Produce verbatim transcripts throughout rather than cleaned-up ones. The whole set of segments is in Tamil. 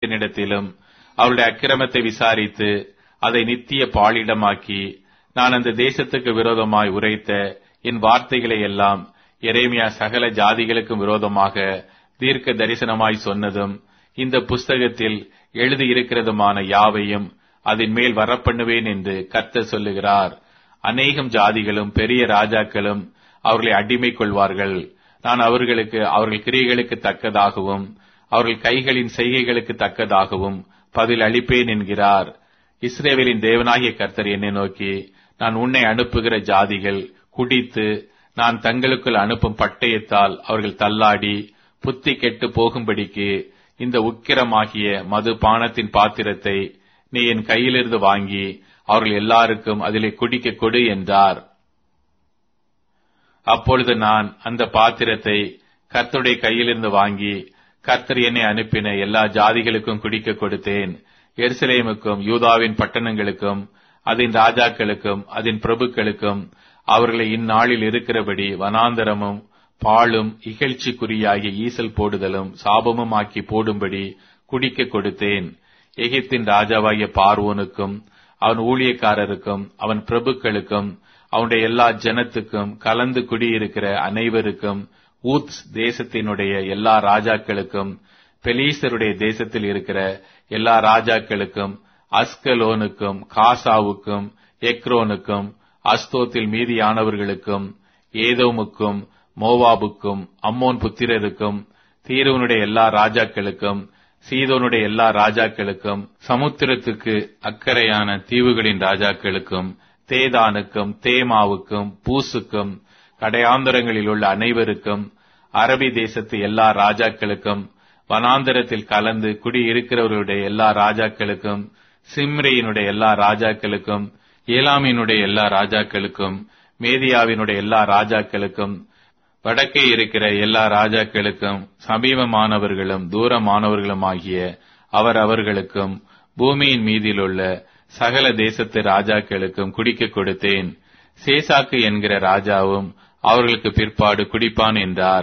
தேசத்தினிடத்திலும் அவருடைய அக்கிரமத்தை விசாரித்து அதை நித்திய பாழிடமாக்கி, நான் அந்த தேசத்துக்கு விரோதமாய் உரைத்த என் வார்த்தைகளை எல்லாம் எரேமியா சகல ஜாதிகளுக்கும் விரோதமாக தீர்க்க தரிசனமாய் சொன்னதும் இந்த புஸ்தகத்தில் எழுதியிருக்கிறதுமான யாவையும் அதன் மேல் வரப்பண்ணுவேன் என்று கர்த்தர் சொல்லுகிறார். அநேகம் ஜாதிகளும் பெரிய ராஜாக்களும் அவர்களை அடிமை கொள்வார்கள். நான் அவர்களுக்கு அவர்கள் கிரியைகளுக்கு தக்கதாகவும் அவர்கள் கைகளின் செய்கைகளுக்கு தக்கதாகவும் பதில் அளிப்பேன் என்கிறார். இஸ்ரவேலின் தேவனாகிய கர்த்தர் என்னை நோக்கி, நான் உன்னை அனுப்புகிற ஜாதிகள் குடித்து நான் தங்களுக்குள் அனுப்பும் பட்டயத்தால் அவர்கள் தள்ளாடி புத்தி கெட்டு போகும்படிக்கு இந்த உக்கிரமாகிய மது பானத்தின் பாத்திரத்தை நீ என் கையிலிருந்து வாங்கி அவர்கள் எல்லாருக்கும் அதிலே குடிக்க கொடு என்றார். அப்பொழுது நான் அந்த பாத்திரத்தை கர்த்தருடைய கையிலிருந்து வாங்கி கர்த்தர் என்னை அனுப்பின எல்லா ஜாதிகளுக்கும் குடிக்க கொடுத்தேன். எருசலேமுக்கும் யூதாவின் பட்டணங்களுக்கும் அதன் ராஜாக்களுக்கும் அதன் பிரபுக்களுக்கும் அவர்களை இந்நாளில் இருக்கிறபடி வனாந்தரமும் பாழும் இகழ்ச்சிக்குரியாகிய ஈசல் போடுதலும் சாபமும் ஆக்கி போடும்படி குடிக்க கொடுத்தேன். எகிப்தின் ராஜாவாகிய பார்வோனுக்கும் அவன் ஊழியக்காரருக்கும் அவன் பிரபுக்களுக்கும் அவனுடைய எல்லா ஜனத்துக்கும் கலந்து குடியிருக்கிற அனைவருக்கும் ஊத்ஸ் தேசத்தினுடைய எல்லா ராஜாக்களுக்கும் பெலீசருடைய தேசத்தில் இருக்கிற எல்லா ராஜாக்களுக்கும் அஸ்கலோனுக்கும் காசாவுக்கும் எக்ரோனுக்கும் அஸ்தோத்தில் மீதியானவர்களுக்கும் ஏதோமுக்கும் மோவாபுக்கும் அம்மோன் புத்திரருக்கும் தீருவனுடைய எல்லா ராஜாக்களுக்கும் சீதோனுடைய எல்லா ராஜாக்களுக்கும் சமுத்திரத்துக்கு அக்கறையான தீவுகளின் ராஜாக்களுக்கும் தேதானுக்கும் தேமாவுக்கும் பூசுக்கும் கடையாந்தரங்களில் உள்ள அனைவருக்கும் அரபி தேசத்து எல்லா ராஜாக்களுக்கும் வனாந்தரத்தில் கலந்து குடியிருக்கிறவர்களுடைய எல்லா ராஜாக்களுக்கும் சிம்ரியினுடைய எல்லா ராஜாக்களுக்கும் ஏலாமினுடைய எல்லா ராஜாக்களுக்கும் மேதியாவினுடைய எல்லா ராஜாக்களுக்கும் வடக்கே இருக்கிற எல்லா ராஜாக்களுக்கும் சமீபமானவர்களும் தூரமானவர்களும் ஆகிய அவர் அவர்களுக்கும் பூமியின் மீதிலுள்ள சகல தேசத்து ராஜாக்களுக்கும் குடிக்க கொடுத்தேன். சேசாக்கு என்கிற ராஜாவும் அவர்களுக்கு பிற்பாடு குடிப்பான் என்றார்.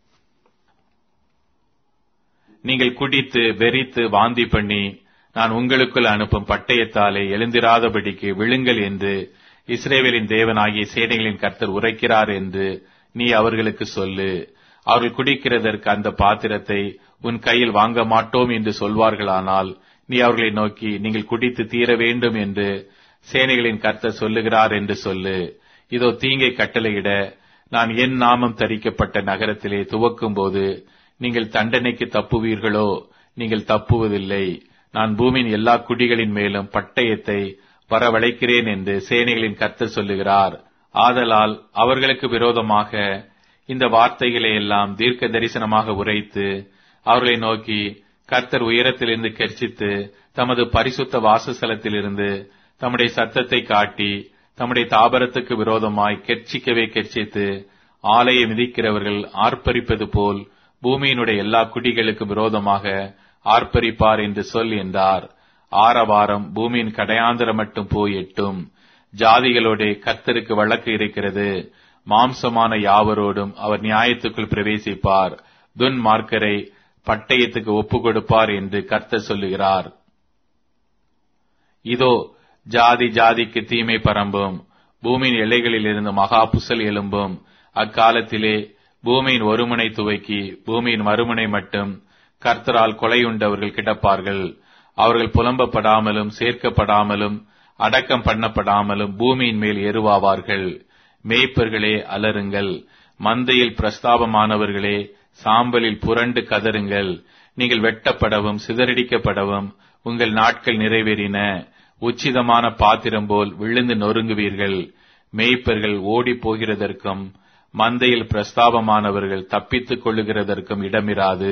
நீங்கள் குடித்து வெறித்து வாந்தி பண்ணி நான் உங்களுக்குள் அனுப்பும் பட்டயத்தாலே எழுந்திராதபடிக்கு விழுங்கள் என்று இஸ்ரவேலின் தேவனாகிய சேனைகளின் கர்த்தர் உரைக்கிறார் என்று நீ அவர்களுக்கு சொல்லு. அவர்கள் குடிக்கிறதற்கு அந்த பாத்திரத்தை உன் கையில் வாங்க மாட்டோம் என்று சொல்வார்களானால் நீ அவர்களை நோக்கி, நீங்கள் குடித்து தீர வேண்டும் என்று சேனைகளின் கர்த்தர் சொல்லுகிறார் என்று சொல்லு. இதோ தீங்கை கட்டளையிட நான் என் நாமம் தரிக்கப்பட்ட நகரத்திலே துவக்கும் போது நீங்கள் தண்டனைக்கு தப்புவீர்களோ? நீங்கள் தப்புவதில்லை. நான் பூமியின் எல்லா குடிகளின் மேலும் பட்டயத்தை வரவழைக்கிறேன் என்று சேனைகளின் கர்த்தர் சொல்லுகிறார். ஆதலால் அவர்களுக்கு விரோதமாக இந்த வார்த்தைகளை எல்லாம் தீர்க்க தரிசனமாக உரைத்து அவர்களை நோக்கி, கர்த்தர் உயரத்திலிருந்து கெர்ச்சித்து தமது பரிசுத்த வாசஸ்தலத்திலிருந்து தம்முடைய சத்தத்தை காட்டி தம்முடைய தாபரத்துக்கு விரோதமாய் கெர்ச்சிக்கவே கெர்ச்சித்து ஆலையை மிதிக்கிறவர்கள் ஆர்ப்பரிப்பது போல் பூமியினுடைய எல்லா குடிகளுக்கு விரோதமாக ஆர்ப்பரிப்பார் என்று சொல் என்றார். ஆரவாரம் பூமியின் கடையாந்திரம் மட்டும் போய் எட்டும். ஜாதிகளோட கர்த்தருக்கு வழக்கு இருக்கிறது. மாம்சமான யாவரோடும் அவர் நியாயத்துக்குள் பிரவேசிப்பார். துன்மார்க்கரை பட்டயத்துக்கு ஒப்பு கொடுப்பார் என்று கர்த்தர் சொல்லுகிறார். இதோ ஜாதி ஜாதிக்கு தீமை பரம்பும். பூமியின் எல்லைகளில் இருந்து மகா புசல் எழும்பும். அக்காலத்திலே பூமியின் ஒருமுனை துவக்கி பூமியின் மறுமுனை மட்டும் கர்த்தரால் கொலையுண்டவர்கள் கிடப்பார்கள். அவர்கள் புலம்பப்படாமலும் சேர்க்கப்படாமலும் அடக்கம் பண்ணப்படாமலும் பூமியின் மேல் எருவாவார்கள். மேய்ப்பர்களே அலறுங்கள், மந்தையில் பிரஸ்தாபமானவர்களே சாம்பலில் புரண்டு கதறுங்கள். நீங்கள் வெட்டப்படவும் சிதறடிக்கப்படவும் உங்கள் நாட்கள் நிறைவேறின. உச்சிதமான பாத்திரம் போல் விழுந்து நொறுங்குவீர்கள். மேய்ப்பர்கள் ஓடி போகிறதற்கும் மந்தையில் பிரஸ்தாபமானவர்கள் தப்பித்துக் கொள்ளுகிறதற்கும் இடமிராது.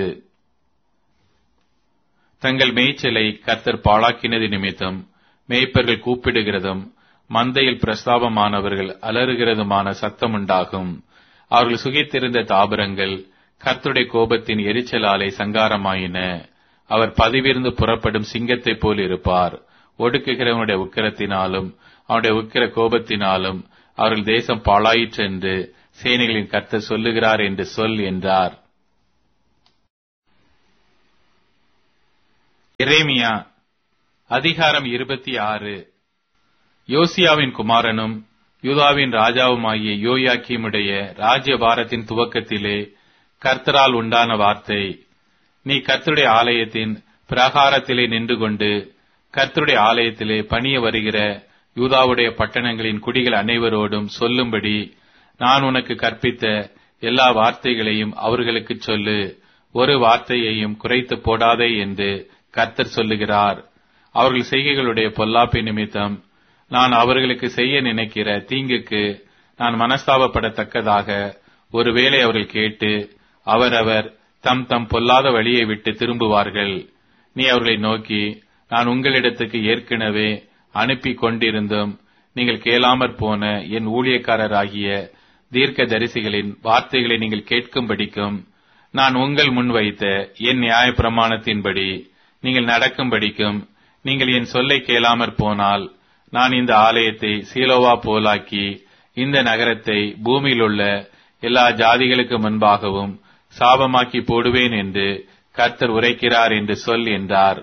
தங்கள் மேய்ச்சலை கர்த்தர் பாழாக்கினது நிமித்தம் மேய்ப்பர்கள் கூப்பிடுகிறதும் மந்தையில் பிரஸ்தாபமானவர்கள் அலறுகிறதுமான சத்தம் உண்டாகும். அவர்கள் சுகித்திருந்த தாபரங்கள் கர்த்தருடைய கோபத்தின் எரிச்சலாலே சங்காரமாயின. அவர் பதிவிருந்து புறப்படும் சிங்கத்தைப் போல் இருப்பார். ஒடுக்குகிறவனுடைய உக்கிரத்தினாலும் அவனுடைய உக்கிர கோபத்தினாலும் அவர்கள் தேசம் பாழாயிற்று என்று சேனைகளின் கர்த்தர் சொல்லுகிறார் என்று சொல் என்றார். எரேமியா அதிகாரம் இருபத்தி ஆறு. யோசியாவின் குமாரனும் யூதாவின் ராஜாவுமாகிய யோயாக்கீமுடைய ராஜ்யபாரத்தின் துவக்கத்திலே கர்த்தரால் உண்டான வார்த்தை. நீ கர்த்தருடைய ஆலயத்தின் பிரகாரத்திலே நின்று கொண்டு கர்த்தருடைய ஆலயத்திலே பணிய வருகிற யூதாவுடைய பட்டணங்களின் குடிகள் அனைவரோடும் சொல்லும்படி நான் உனக்கு கற்பித்த எல்லா வார்த்தைகளையும் அவர்களுக்கு சொல்லு. ஒரு வார்த்தையையும் குறைத்து போடாதே என்று கர்த்தர் சொல்லுகிறார். அவர்கள் செய்கைகளுடைய பொல்லாப்பை நிமித்தம் நான் அவர்களுக்கு செய்ய நினைக்கிற தீங்குக்கு நான் மனஸ்தாபப்படத்தக்கதாக ஒருவேளை அவர்கள் கேட்டு அவரவர் தம் தம் பொல்லாத வழியை விட்டு திரும்புவார்கள். நீ அவர்களை நோக்கி, நான் உங்களிடத்துக்கு ஏற்கனவே அனுப்பி கொண்டிருந்தும் நீங்கள் கேளாமற் போன என் ஊழியக்காரராகிய தீர்க்க தரிசிகளின் வார்த்தைகளை நீங்கள் கேட்கும்படிக்கும் நான் உங்கள் முன் வைத்த என் நியாய பிரமாணத்தின்படி நீங்கள் நடக்கும்படிக்கும் நீங்கள் என் சொல்லை கேளாமற் போனால் நான் இந்த ஆலயத்தை சீலோவா போலாக்கி இந்த நகரத்தை பூமியிலுள்ள எல்லா ஜாதிகளுக்கு முன்பாகவும் சாபமாக்கி போடுவேன் என்று கர்த்தர் உரைக்கிறார் என்று சொல் என்றார்.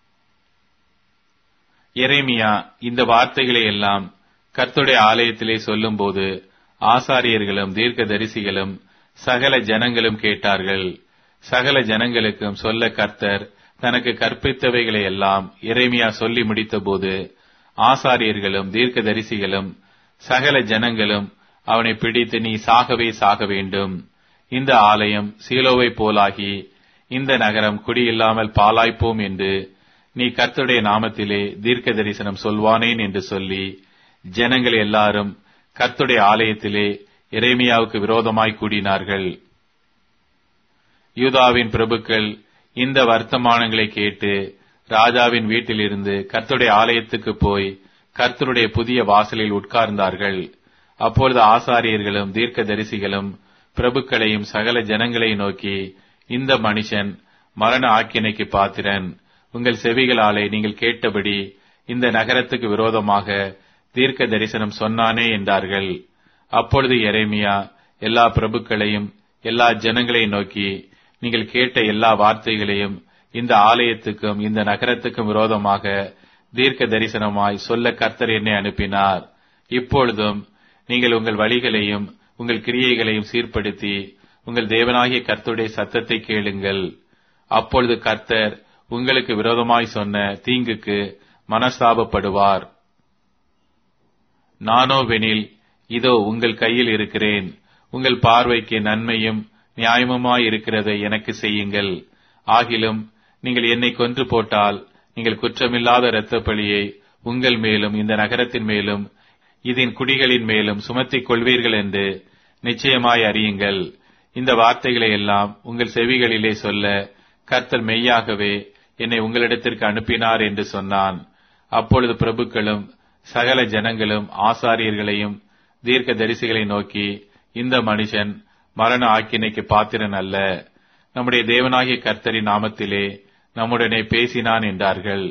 எரேமியா இந்த வார்த்தைகளை எல்லாம் கர்த்தருடைய ஆலயத்திலே சொல்லும்போது ஆசாரியர்களும் தீர்க்க தரிசிகளும் சகல ஜனங்களும் கேட்டார்கள். சகல ஜனங்களுக்கும் சொல்ல கர்த்தர் தனக்கு கற்பித்தவைகளை எல்லாம் எரேமியா சொல்லி முடித்தபோது ஆசாரியர்களும் தீர்க்க தரிசிகளும் சகல ஜனங்களும் அவனை பிடித்து, நீ சாகவே சாக வேண்டும், இந்த ஆலயம் சீலோவை போலாகி இந்த நகரம் குடியில்லாமல் பாலாய்ப்போம் என்று நீ கர்த்தருடைய நாமத்திலே தீர்க்க தரிசனம் சொல்வானேன் என்று சொல்லி ஜனங்கள் எல்லாரும் கர்த்தருடைய ஆலயத்திலே எரேமியாவுக்கு விரோதமாய் கூடினார்கள். யூதாவின் பிரபுக்கள் இந்த வர்த்தமானங்களை கேட்டு ராஜாவின் வீட்டிலிருந்து கர்த்தருடைய ஆலயத்துக்கு போய் கர்த்தருடைய புதிய வாசலில் உட்கார்ந்தார்கள். அப்பொழுது ஆசாரியர்களும் தீர்க்க தரிசிகளும் பிரபுக்களையும் சகல ஜனங்களை நோக்கி, இந்த மனுஷன் மரண ஆக்கினைக்கு பாத்திரன். உங்கள் செவிகளாலே நீங்கள் கேட்டபடி இந்த நகரத்துக்கு விரோதமாக தீர்க்க தரிசனம் சொன்னானே என்றார்கள். அப்பொழுது எரேமியா எல்லா பிரபுக்களையும் எல்லா ஜனங்களை நோக்கி, நீங்கள் கேட்ட எல்லா வார்த்தைகளையும் இந்த ஆலயத்துக்கும் இந்த நகரத்துக்கும் விரோதமாக தீர்க்க தரிசனமாய் சொல்ல கர்த்தர் என்னை அனுப்பினார். இப்பொழுதும் நீங்கள் உங்கள் வழிகளையும் உங்கள் கிரியைகளையும் சீர்படுத்தி உங்கள் தேவனாகிய கர்த்தருடைய சத்தத்தை கேளுங்கள். அப்பொழுது கர்த்தர் உங்களுக்கு விரோதமாய் சொன்ன தீங்குக்கு மனஸ்தாபப்படுவார். நானோவெனில் இதோ உங்கள் கையில் இருக்கிறேன், உங்கள் பார்வைக்கு நன்மையும் நியாயமுமாய் இருக்கிறதை எனக்கு செய்யுங்கள். ஆகிலும் நீங்கள் என்னை கொன்று போட்டால் நீங்கள் குற்றமில்லாத இரத்தப் பழியை உங்கள் மேலும் இந்த நகரத்தின் மேலும் இதன் குடிகளின் மேலும் சுமத்திக் கொள்வீர்கள் என்று நிச்சயமாய் அறியுங்கள். இந்த வார்த்தைகளை எல்லாம் உங்கள் செவிகளிலே சொல்ல கர்த்தர் மெய்யாகவே என்னை உங்களிடத்திற்கு அனுப்பினார் என்று சொன்னான். அப்பொழுது பிரபுக்களும் சகல ஜனங்களும் ஆசாரியர்களையும் தீர்க்க தரிசிகளை நோக்கி, இந்த மனுஷன் மரண ஆக்கினைக்கு பாத்திரன் அல்ல, நம்முடைய தேவனாகிய கர்த்தரின் நாமத்திலே நம்முடனே பேசினான் என்றார்கள்.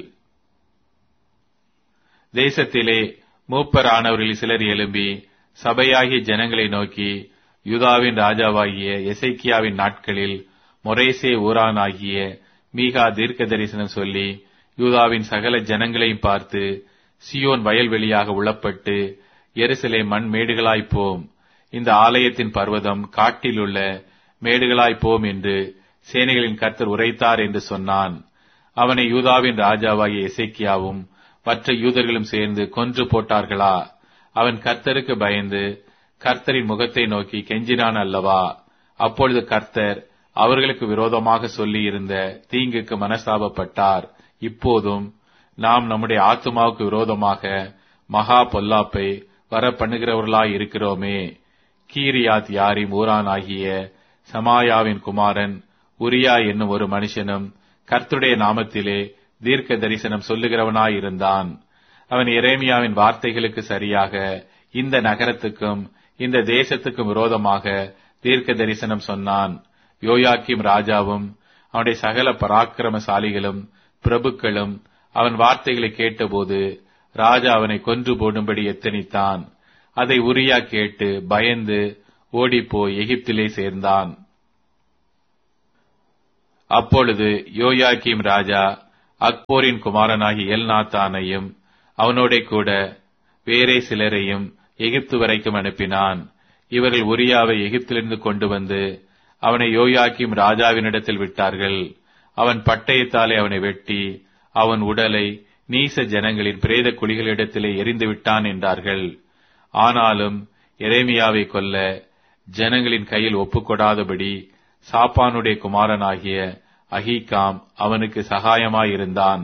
தேசத்திலே மூப்பரானவர்களில் சிலர் எழும்பி சபையாகிய ஜனங்களை நோக்கி, யூதாவின் ராஜாவாகிய எசேக்கியாவின் நாட்களில் மொரேசே ஊரானாகிய மீகா தீர்க்க தரிசனம் சொல்லி யூதாவின் சகல ஜனங்களையும் பார்த்து, சியோன் வயல்வெளியாக உளப்பட்டு எருசலேம் மண் மேடுகளாய்ப்போம், இந்த ஆலயத்தின் பர்வதம் காட்டிலுள்ள மேடுகளாய்ப்போம் என்று சேனைகளின் கர்த்தர் உரைத்தார் என்று சொன்னான். அவனை யூதாவின் ராஜாவாகிய எசேக்கியாவும் மற்ற யூதர்களும் சேர்ந்து கொன்று போட்டார்களா? அவன் கர்த்தருக்கு பயந்து கர்த்தரின் முகத்தை நோக்கி கெஞ்சினான் அல்லவா? அப்பொழுது கர்த்தர் அவர்களுக்கு விரோதமாக சொல்லி இருந்த தீங்குக்கு மனஸ்தாபப்பட்டார். இப்போதும் நாம் நம்முடைய ஆத்துமாவுக்கு விரோதமாக மகா பொல்லாப்பை வர பண்ணுகிறவர்களாய் இருக்கிறோமே. கீரியாத் யாரிம் ஊரானாகிய சமாயாவின் குமாரன் உரியா என்னும் ஒரு மனுஷனும் கர்த்தருடைய நாமத்திலே தீர்க்க தரிசனம் சொல்லுகிறவனாயிருந்தான். அவன் எரேமியாவின் வார்த்தைகளுக்கு சரியாக இந்த நகரத்துக்கும் இந்த தேசத்துக்கும் விரோதமாக தீர்க்க தரிசனம் சொன்னான். யோயாக்கீம் ராஜாவும் அவனுடைய சகல பராக்கிரமசாலிகளும் பிரபுக்களும் அவன் வார்த்தைகளை கேட்டபோது ராஜா அவனை கொன்று போடும்படி எத்தனித்தான். அதை உரியா கேட்டு பயந்து ஓடிப்போய் எகிப்திலே சேர்ந்தான். அப்பொழுது யோயாக்கீம் ராஜா அக்போரின் குமாரனாகிய எல்நாத்தானையும் அவனோட கூட வேறே சிலரையும் எகிப்து வரைக்கும் அனுப்பினான். இவர்கள் உரியாவை எகிப்திலிருந்து கொண்டு வந்து அவனை யோயாக்கீம் ராஜாவினிடத்தில் விட்டார்கள். அவன் பட்டயத்தாலே அவனை வெட்டி அவன் உடலை நீச ஜனங்களின் பிரேத குழிகளிடத்திலே எரிந்து விட்டான் என்றார்கள். ஆனாலும் எரேமியாவை கொல்ல ஜனங்களின் கையில் ஒப்புக்கொடாதபடி சாப்பானுடைய குமாரனாகிய அகீகாம் அவனுக்கு சகாயமாயிருந்தான்.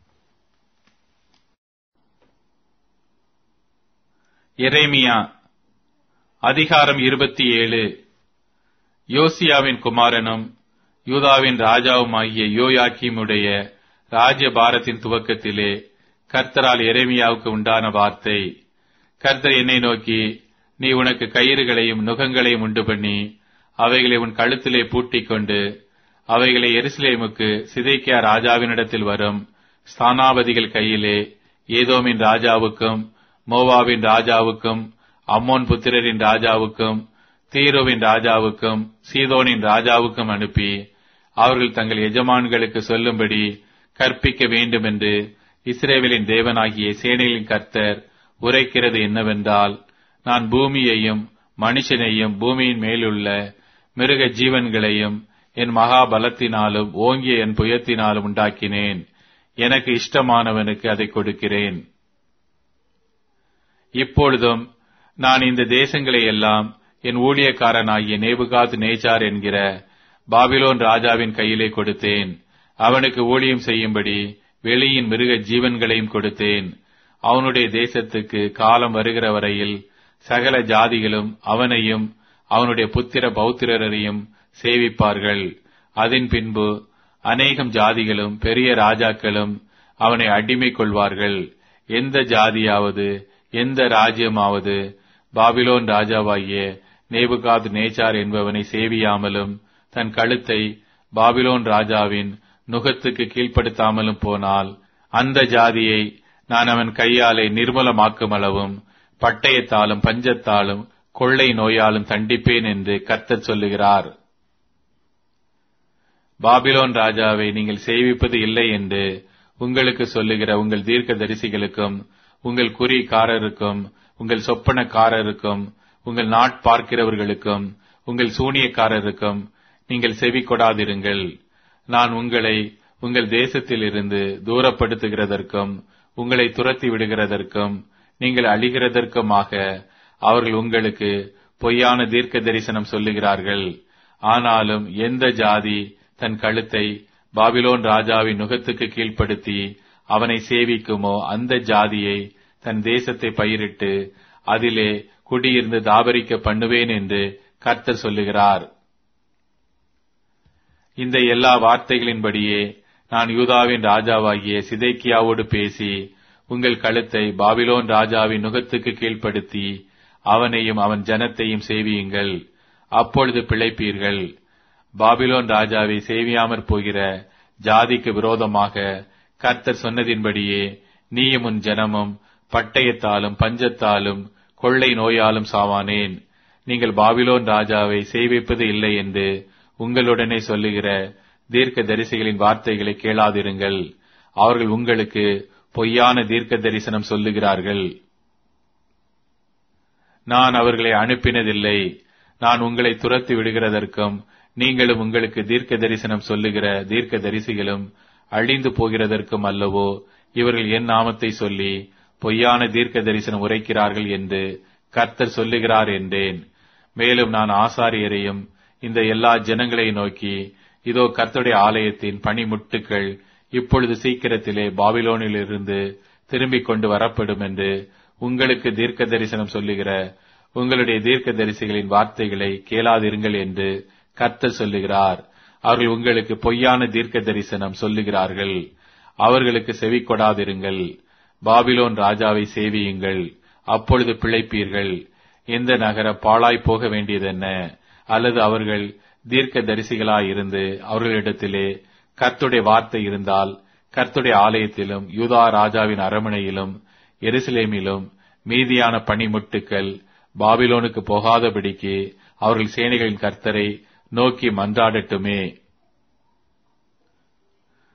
எரேமியா அதிகாரம் இருபத்தி ஏழு. யோசியாவின் குமாரனும் யூதாவின் ராஜாவுமாகிய யோயாக்கீமுடைய ராஜ்யபாரத்தின் துவக்கத்திலே கர்த்தரால் எரேமியாவுக்கு உண்டான வார்த்தை. கர்த்தர் என்னை நோக்கி, நீ உனக்கு கயிறுகளையும் நுகங்களையும் உண்டு பண்ணி அவைகளை உன் கழுத்திலே பூட்டிக் கொண்டு அவைகளை எருசலேமுக்கு சிதேக்கியா ராஜாவினிடத்தில் வரும் ஸ்தானாபதிகள் கையிலே ஏதோமின் ராஜாவுக்கும் மோவாவின் ராஜாவுக்கும் அம்மோன் புத்திரரின் ராஜாவுக்கும் தீரோவின் ராஜாவுக்கும் சீதோனின் ராஜாவுக்கும் அனுப்பி அவர்கள் தங்கள் எஜமான்களுக்கு சொல்லும்படி கற்பிக்க வேண்டும் என்று இஸ்ரவேலின் தேவனாகிய சேனைகளின் கர்த்தர் உரைக்கிறது என்னவென்றால், நான் பூமியையும் மனுஷனையும் பூமியின் மேலுள்ள மிருக ஜீவன்களையும் என் மகாபலத்தினாலும் ஓங்கிய என் புயத்தினாலும் உண்டாக்கினேன். எனக்கு இஷ்டமானவனுக்கு அதை கொடுக்கிறேன். இப்பொழுதும் நான் இந்த தேசங்களை எல்லாம் என் ஊழியக்காரனாகிய நேபுகாத் நேச்சார் என்கிற பாபிலோன் ராஜாவின் கையிலே கொடுத்தேன். அவனுக்கு ஊழியம் செய்யும்படி வெளியின் மிருக ஜீவன்களையும் கொடுத்தேன். அவனுடைய தேசத்துக்கு காலம் வருகிற வரையில் சகல ஜாதிகளும் அவனையும் அவனுடைய புத்திர பௌத்திரரையும் சேவிப்பார்கள். அதன் பின்பு அநேகம் ஜாதிகளும் பெரிய ராஜாக்களும் அவனை அடிமை கொள்வார்கள். எந்த ஜாதியாவது எந்த ராஜ்யமாவது பாபிலோன் ராஜாவாகிய நேபுகாத் நேச்சார் என்பவனை சேவியாமலும் தன் கழுத்தை பாபிலோன் ராஜாவின் நுகத்துக்கு கீழ்ப்படுத்தாமலும் போனால் அந்த ஜாதியை நான் அவன் கையாலே நிர்மூலமாக்கும் அளவும் பட்டயத்தாலும் பஞ்சத்தாலும் கொள்ளை நோயாலும் தண்டிப்பேன் என்று கர்த்தர் சொல்லுகிறார். பாபிலோன் ராஜாவை நீங்கள் சேவிப்பது இல்லை என்று உங்களுக்கு சொல்லுகிற உங்கள் தீர்க்க தரிசிகளுக்கும் உங்கள் குறிக்காரருக்கும் உங்கள் சொப்பனக்காரருக்கும் உங்கள் நாட்பார்க்கிறவர்களுக்கும் உங்கள் சூனியக்காரருக்கும் நீங்கள் செவி கொடாதிருங்கள். நான் உங்களை உங்கள் தேசத்திலிருந்து தூரப்படுத்துகிறதற்கும் உங்களை துரத்தி விடுகிறதற்கும் நீங்கள் அழிகிறதற்குமாக அவர்கள் உங்களுக்கு பொய்யான தீர்க்க தரிசனம் சொல்லுகிறார்கள். ஆனாலும் எந்த ஜாதி தன் கழுத்தை பாபிலோன் ராஜாவின் நுகத்துக்கு கீழ்ப்படுத்தி அவனை சேவிக்குமோ அந்த ஜாதியை தன் தேசத்தை பயிரிட்டு அதிலே குடியிருந்து தாபரிக்க பண்ணுவேன் என்று கர்த்தர் சொல்லுகிறார். இந்த எல்லா வார்த்தைகளின்படியே நான் யூதாவின் ராஜாவாகிய சிதேக்கியாவோடு பேசி உங்கள் கழுத்தை பாபிலோன் ராஜாவின் நுகத்துக்கு கீழ்ப்படுத்தி அவனையும் அவன் ஜனத்தையும் சேவியுங்கள், அப்பொழுது பிழைப்பீர்கள். பாபிலோன் ராஜாவை சேவியாமற் போகிற ஜாதிக்கு விரோதமாக கர்த்தர் சொன்னதின்படியே நீயும் உன் ஜனமும் பட்டயத்தாலும் பஞ்சத்தாலும் கொள்ளை நோயாலும் சாவானேன். நீங்கள் பாபிலோன் ராஜாவை சேவிப்பது இல்லை என்று உங்களுடனே சொல்லுகிற தீர்க்க தரிசிகளின் வார்த்தைகளை கேளாதிருங்கள். அவர்கள் உங்களுக்கு பொய்யான தீர்க்க தரிசனம் சொல்லுகிறார்கள். நான் அவர்களை அனுப்பினதில்லை. நான் உங்களை துரத்தி விடுகிறதற்கும் நீங்களும் உங்களுக்கு தீர்க்க தரிசனம் சொல்லுகிற தீர்க்க தரிசிகளும் அழிந்து போகிறதற்கும் அல்லவோ இவர்கள் என் நாமத்தை சொல்லி பொய்யான தீர்க்க தரிசனம் உரைக்கிறார்கள் என்று கர்த்தர் சொல்லுகிறார் என்றேன். மேலும் நான் ஆசாரியரையும் இந்த எல்லா ஜனங்களை நோக்கி, இதோ கர்த்தருடைய ஆலயத்தின் பணிமுட்டுக்கள் இப்பொழுது சீக்கிரத்திலே பாபிலோனிலிருந்து திரும்பிக் கொண்டு வரப்படும் என்று உங்களுக்கு தீர்க்க தரிசனம் சொல்லுகிற உங்களுடைய தீர்க்க தரிசிகளின் வார்த்தைகளை கேளாதிருங்கள் என்று கர்த்தர் சொல்லுகிறார். அவர்கள் உங்களுக்கு பொய்யான தீர்க்க தரிசனம் சொல்லுகிறார்கள். அவர்களுக்கு செவி கொடாதிருங்கள். பாபிலோன் ராஜாவை சேவியுங்கள், அப்பொழுது பிழைப்பீர்கள். எந்த நகர பாழாய் போக வேண்டியதென்ன? அல்லது அவர்கள் தீர்க்க தரிசிகளாயிருந்து அவர்களிடத்திலே கர்த்தருடைய வார்த்தை இருந்தால் கர்த்தருடைய ஆலயத்திலும் யூதா ராஜாவின் அரமனையிலும் எருசலேமிலும் மீதியான பணிமுட்டுக்கள் பாபிலோனுக்கு போகாதபடிக்கு அவர்கள் சேனைகளின் கர்த்தரை நோக்கி மன்றாடட்டுமே.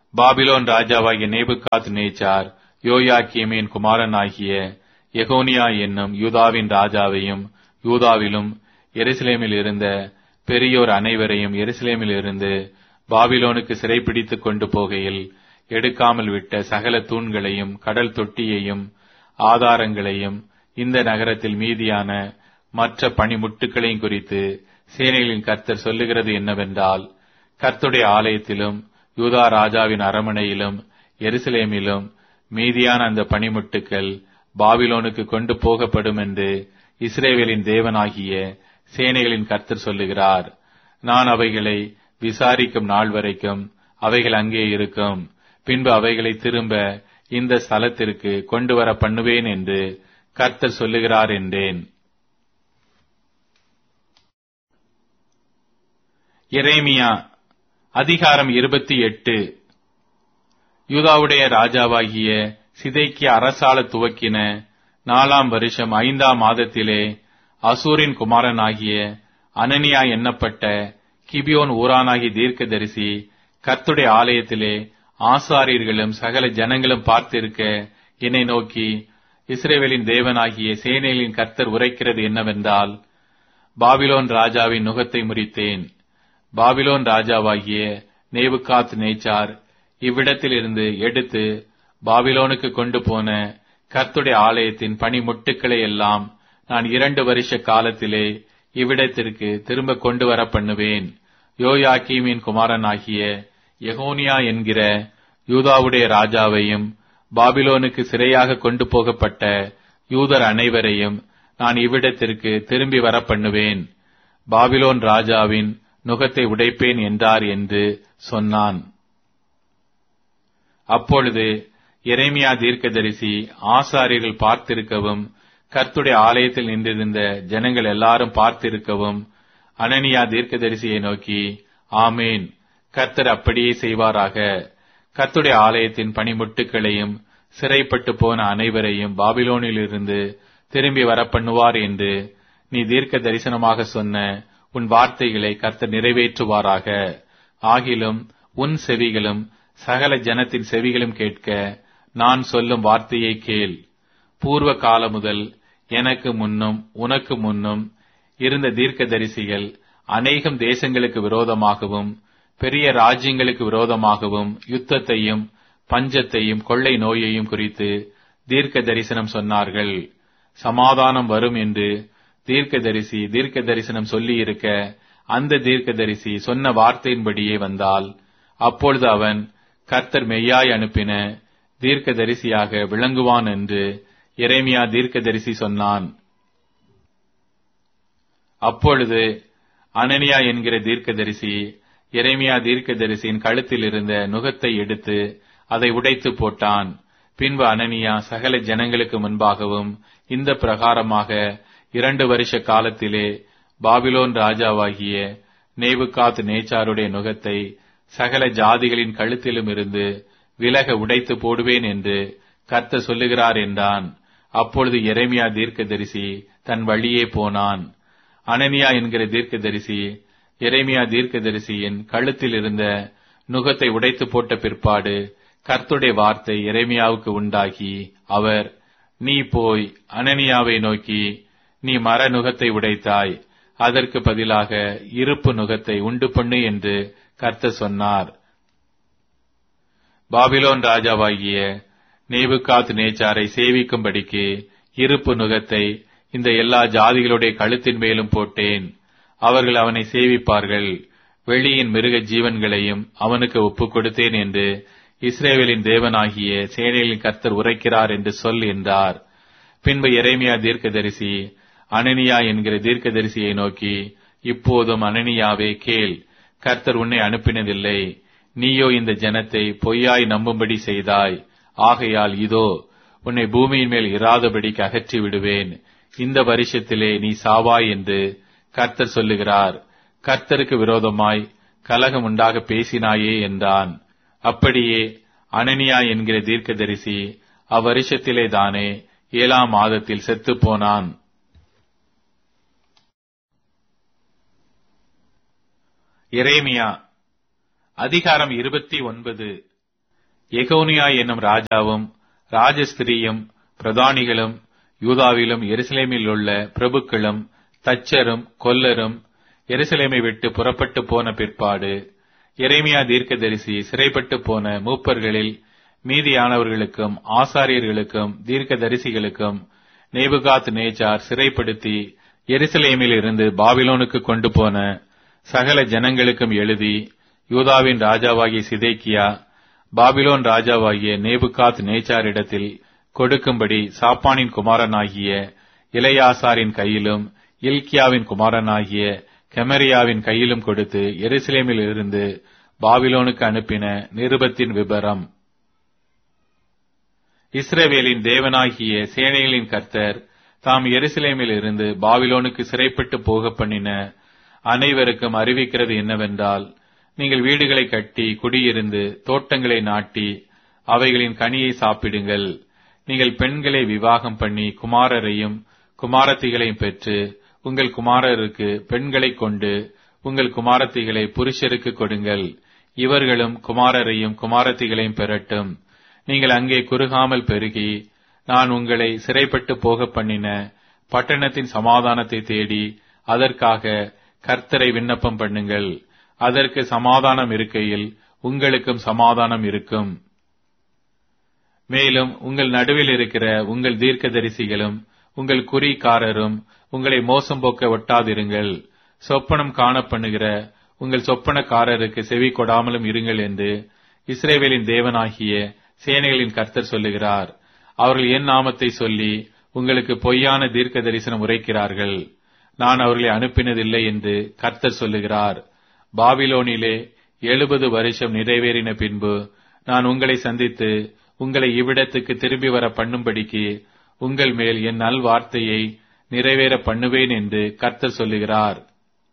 பாபிலோன் ராஜாவாகிய நேபுகாத் நேச்சார் யோயாக்கீமின் குமாரனாகிய எகோனியா என்னும் யூதாவின் ராஜாவையும் யூதாவிலும் எருசலேமில் இருந்த பெரியோர் அனைவரையும் எருசலேமில் இருந்து பாபிலோனுக்கு சிறைப்பிடித்துக் கொண்டு போகையில் எடுக்காமல் விட்ட சகல தூண்களையும் கடல் தொட்டியையும் ஆதாரங்களையும் இந்த நகரத்தில் மீதியான மற்ற பணிமுட்டுகளையும் குறித்து சேனைகளின் கர்த்தர் சொல்லுகிறது என்னவென்றால், கர்த்தருடைய ஆலயத்திலும் யூதா ராஜாவின் அரமனையிலும் எருசலேமிலும் மீதியான அந்த பணிமுட்டுக்கள் பாபிலோனுக்கு கொண்டு போகப்படும் என்று இஸ்ரவேலின் தேவனாகிய சேனைகளின் கர்த்தர் சொல்லுகிறார். நான் அவைகளை விசாரிக்கும் நாள் வரைக்கும் அவைகள் அங்கே இருக்கும். பின்பு அவைகளை திரும்ப இந்த ஸ்தலத்திற்கு கொண்டு வர பண்ணுவேன் என்று கர்த்தர் சொல்லுகிறார் என்றேன். எரேமியா அதிகாரம் இருபத்தி எட்டு. யூதாவுடைய ராஜாவாகிய சிதேக்கியா அரசாள துவக்கின நாலாம் வருஷம் ஐந்தாம் மாதத்திலே அசூரின் குமாரனாகிய அனனியா எண்ணப்பட்ட கிபியோன் ஊரானாகிய தீர்க்கதரிசி கர்த்தருடைய ஆலயத்திலே ஆசாரியர்களும் சகல ஜனங்களும் பார்த்திருக்க என்னை நோக்கி, இஸ்ரவேலின் தேவனாகிய சேனைகளின் கர்த்தர் உரைக்கிறது என்னவென்றால், பாபிலோன் ராஜாவின் நுகத்தை முறித்தேன். பாபிலோன் ராஜாவாகிய நேபுகாத் நேச்சார் இவ்விடத்தில் இருந்து எடுத்து பாபிலோனுக்கு கொண்டு போன கர்த்தருடைய ஆலயத்தின் பணிமுட்டுக்களை எல்லாம் நான் இரண்டு வருஷ காலத்திலே இவ்விடத்திற்கு திரும்ப கொண்டு வர பண்ணுவேன். யோயாக்கீமின் குமாரனாகிய எகோனியா என்கிற யூதாவுடைய ராஜாவையும் பாபிலோனுக்கு சிறையாக கொண்டு போகப்பட்ட யூதர் அனைவரையும் நான் இவ்விடத்திற்கு திரும்பி வர பண்ணுவேன். பாபிலோன் ராஜாவின் நுகத்தை உடைப்பேன் என்றார் என்று சொன்னான். அப்பொழுது எரேமியா தீர்க்கதரிசி ஆசாரியர்கள் பார்த்திருக்கவும் கர்த்தருடைய ஆலயத்தில் நின்றிருந்த ஜனங்கள் எல்லாரும் பார்த்திருக்கவும் அனனியா தீர்க்கதரிசியை நோக்கி, ஆமேன், கர்த்தர் அப்படியே செய்வாராக. கர்த்தருடைய ஆலயத்தின் பணிமுட்டுகளையும் சிறைப்பட்டு போன அனைவரையும் பாபிலோனிலிருந்து திரும்பி வர பண்ணுவார் என்று நீ தீர்க்க தரிசனமாக சொன்ன உன் வார்த்தைகளை கர்த்தர் நிறைவேற்றுவாராக. ஆகிலும் உன் செவிகளும் சகல ஜனத்தின் செவிகளும் கேட்க நான் சொல்லும் வார்த்தையை கேள். பூர்வ காலம் முதல் எனக்கு முன்னும் உனக்கு முன்னும் இருந்த தீர்க்கதரிசிகள் அநேகம் தேசங்களுக்கு விரோதமாகவும் பெரிய ராஜ்யங்களுக்கு விரோதமாகவும் யுத்தத்தையும் பஞ்சத்தையும் கொள்ளை நோயையும் குறித்து தீர்க்க தரிசனம் சொன்னார்கள். சமாதானம் வரும் என்று தீர்க்கதரிசி தீர்க்க தரிசனம் சொல்லியிருக்க அந்த தீர்க்கதரிசி சொன்ன வார்த்தையின்படியே வந்தால், அப்பொழுது அவன் கர்த்தர் மெய்யாய் அனுப்பின தீர்க்கதரிசியாக விளங்குவான் என்று எரேமியா தீர்க்கதரிசி சொன்னான். அப்பொழுது அனனியா என்கிற தீர்க்கதரிசி எரேமியா தீர்க்கதரிசியின் கழுத்தில் இருந்த நுகத்தை எடுத்து அதை உடைத்து போட்டான். பின்பு அனனியா சகல ஜனங்களுக்கு முன்பாகவும் இந்த பிரகாரமாக இரண்டு வருஷ காலத்திலே பாபிலோன் ராஜாவாகிய நேபுகாத் நேச்சாருடைய நுகத்தை சகல ஜாதிகளின் கழுத்திலும் இருந்து விலக உடைத்து போடுவேன் என்று கர்த்தர் சொல்லுகிறார் என்றான். அப்பொழுது எரேமியா தீர்க்கதரிசி தன் வழியே போனான். அனனியா என்கிற தீர்க்கதரிசி எரேமியா தீர்க்கதரிசியின் கழுத்தில் இருந்த நுகத்தை உடைத்து போட்ட பிற்பாடு கர்த்தருடைய வார்த்தை எரேமியாவுக்கு உண்டாகி, அவர், நீ போய் அனனியாவை நோக்கி, நீ மர நுகத்தை உடைத்தாய், அதற்கு பதிலாக இருப்பு நுகத்தை உண்டு பண்ணு என்று கர்த்தர் சொன்னார். பாபிலோன் ராஜாவாகிய நேபுகாத் நேச்சாரை சேவிக்கும்படிக்கு இருப்பு நுகத்தை இந்த எல்லா ஜாதிகளுடைய கழுத்தின் மேலும் போட்டேன். அவர்கள் அவனை சேவிப்பார்கள். வெளியின் மிருக ஜீவன்களையும் அவனுக்கு ஒப்புக் கொடுத்தேன் என்று இஸ்ரவேலின் தேவனாகிய சேனைகளின் கர்த்தர் உரைக்கிறார் என்று சொல் என்றார். பின்பு எரேமியா தீர்க்கதரிசி அனனியா என்கிற தீர்க்கதரிசியை நோக்கி, இப்போதும் அனனியாவே கேள், கர்த்தர் உன்னை அனுப்பினதில்லை. நீயோ இந்த ஜனத்தை பொய்யாய் நம்பும்படி செய்தாய். ஆகையால் இதோ உன்னை பூமியின் மேல் இராதபடிக்கு அகற்றி விடுவேன். இந்த வருஷத்திலே நீ சாவாய் என்று கர்த்தர் சொல்லுகிறார். கர்த்தருக்கு விரோதமாய் கலகம் உண்டாக பேசினாயே என்றான். அப்படியே அனனியா என்கிற தீர்க்கதரிசி அவ்வருஷத்திலே தானே ஏழாம் மாதத்தில் செத்துப் போனான். எரேமியா அதிகாரம் இருபத்தி ஒன்பது. எகோனியா என்னும் ராஜாவும் ராஜஸ்திரியும் பிரதானிகளும் யூதாவிலும் எருசலேமில் உள்ள பிரபுக்களும் தச்சரும் கொல்லரும் எருசலேமை விட்டு புறப்பட்டு போன பிற்பாடு எரேமியா தீர்க்கதரிசி சிறைப்பட்டு போன மூப்பர்களில் மீதியானவர்களுக்கும் ஆசாரியர்களுக்கும் தீர்க்கதரிசிகளுக்கும் நேபுகாத் நேச்சார் சிறைப்படுத்தி எருசலேமில் இருந்து பாபிலோனுக்கு கொண்டு போன சகல ஜனங்களுக்கும் எழுதி, யூதாவின் ராஜாவாகிய சிதேக்கியா பாபிலோன் ராஜாவாகிய நேபுகாத் நேச்சாரிடத்தில் கொடுக்கும்படி சாப்பானின் குமாரனாகிய இளையாசாரின் கையிலும் இல்கியாவின் குமாரனாகிய கெமரியாவின் கையிலும் கொடுத்து எருசலேமில் இருந்து பாபிலோனுக்கு அனுப்பின நிருபத்தின் விபரம். இஸ்ரவேலின் தேவனாகிய சேனைகளின் கர்த்தர் தாம் எருசலேமில் இருந்து பாபிலோனுக்கு சிறைப்பட்டு போக பண்ணின அனைவருக்கும் அறிவிக்கிறது என்னவென்றால், நீங்கள் வீடுகளை கட்டி குடியிருந்து தோட்டங்களை நாட்டி அவைகளின் கனியை சாப்பிடுங்கள். நீங்கள் பெண்களை விவாகம் பண்ணி குமாரரையும் குமாரத்திகளையும் பெற்று உங்கள் குமாரருக்கு பெண்களை கொண்டு உங்கள் குமாரத்திகளை புருஷருக்கு கொடுங்கள். இவர்களும் குமாரரையும் குமாரத்திகளையும் பெறட்டும். நீங்கள் அங்கே குறுகாமல் பெருகி நான் உங்களை சிறைப்பட்டு போக பண்ணின பட்டணத்தின் சமாதானத்தை தேடி அதற்காக கர்த்தரை விண்ணப்பம் பண்ணுங்கள். அதற்கு சமாதானம் இருக்கையில் உங்களுக்கும் சமாதானம் இருக்கும். மேலும் உங்கள் நடுவில் இருக்கிற உங்கள் தீர்க்கதரிசிகளும் உங்கள் குறிக்காரரும் உங்களை மோசம் போக்க ஒட்டாதிருங்கள். சொப்பனம் காண பண்ணுகிற உங்கள் சொப்பனக்காரருக்கு செவி கொடாமலும் இருங்கள் என்று இஸ்ரவேலின் தேவனாகிய சேனைகளின் கர்த்தர் சொல்லுகிறார். அவர்கள் என் நாமத்தை சொல்லி உங்களுக்கு பொய்யான தீர்க்க தரிசனம் உரைக்கிறார்கள். நான் அவர்களை அனுப்பினதில்லை என்று கர்த்தர் சொல்லுகிறார். பாபிலோனிலே எழுபது வருஷம் நிறைவேறின பின்பு நான் உங்களை சந்தித்து உங்களை இவ்விடத்துக்கு திரும்பி வர பண்ணும்படிக்கு உங்கள் மேல் என் நல் வார்த்தையை நிறைவேற பண்ணுவேன் என்று கர்த்தர் சொல்லுகிறார்.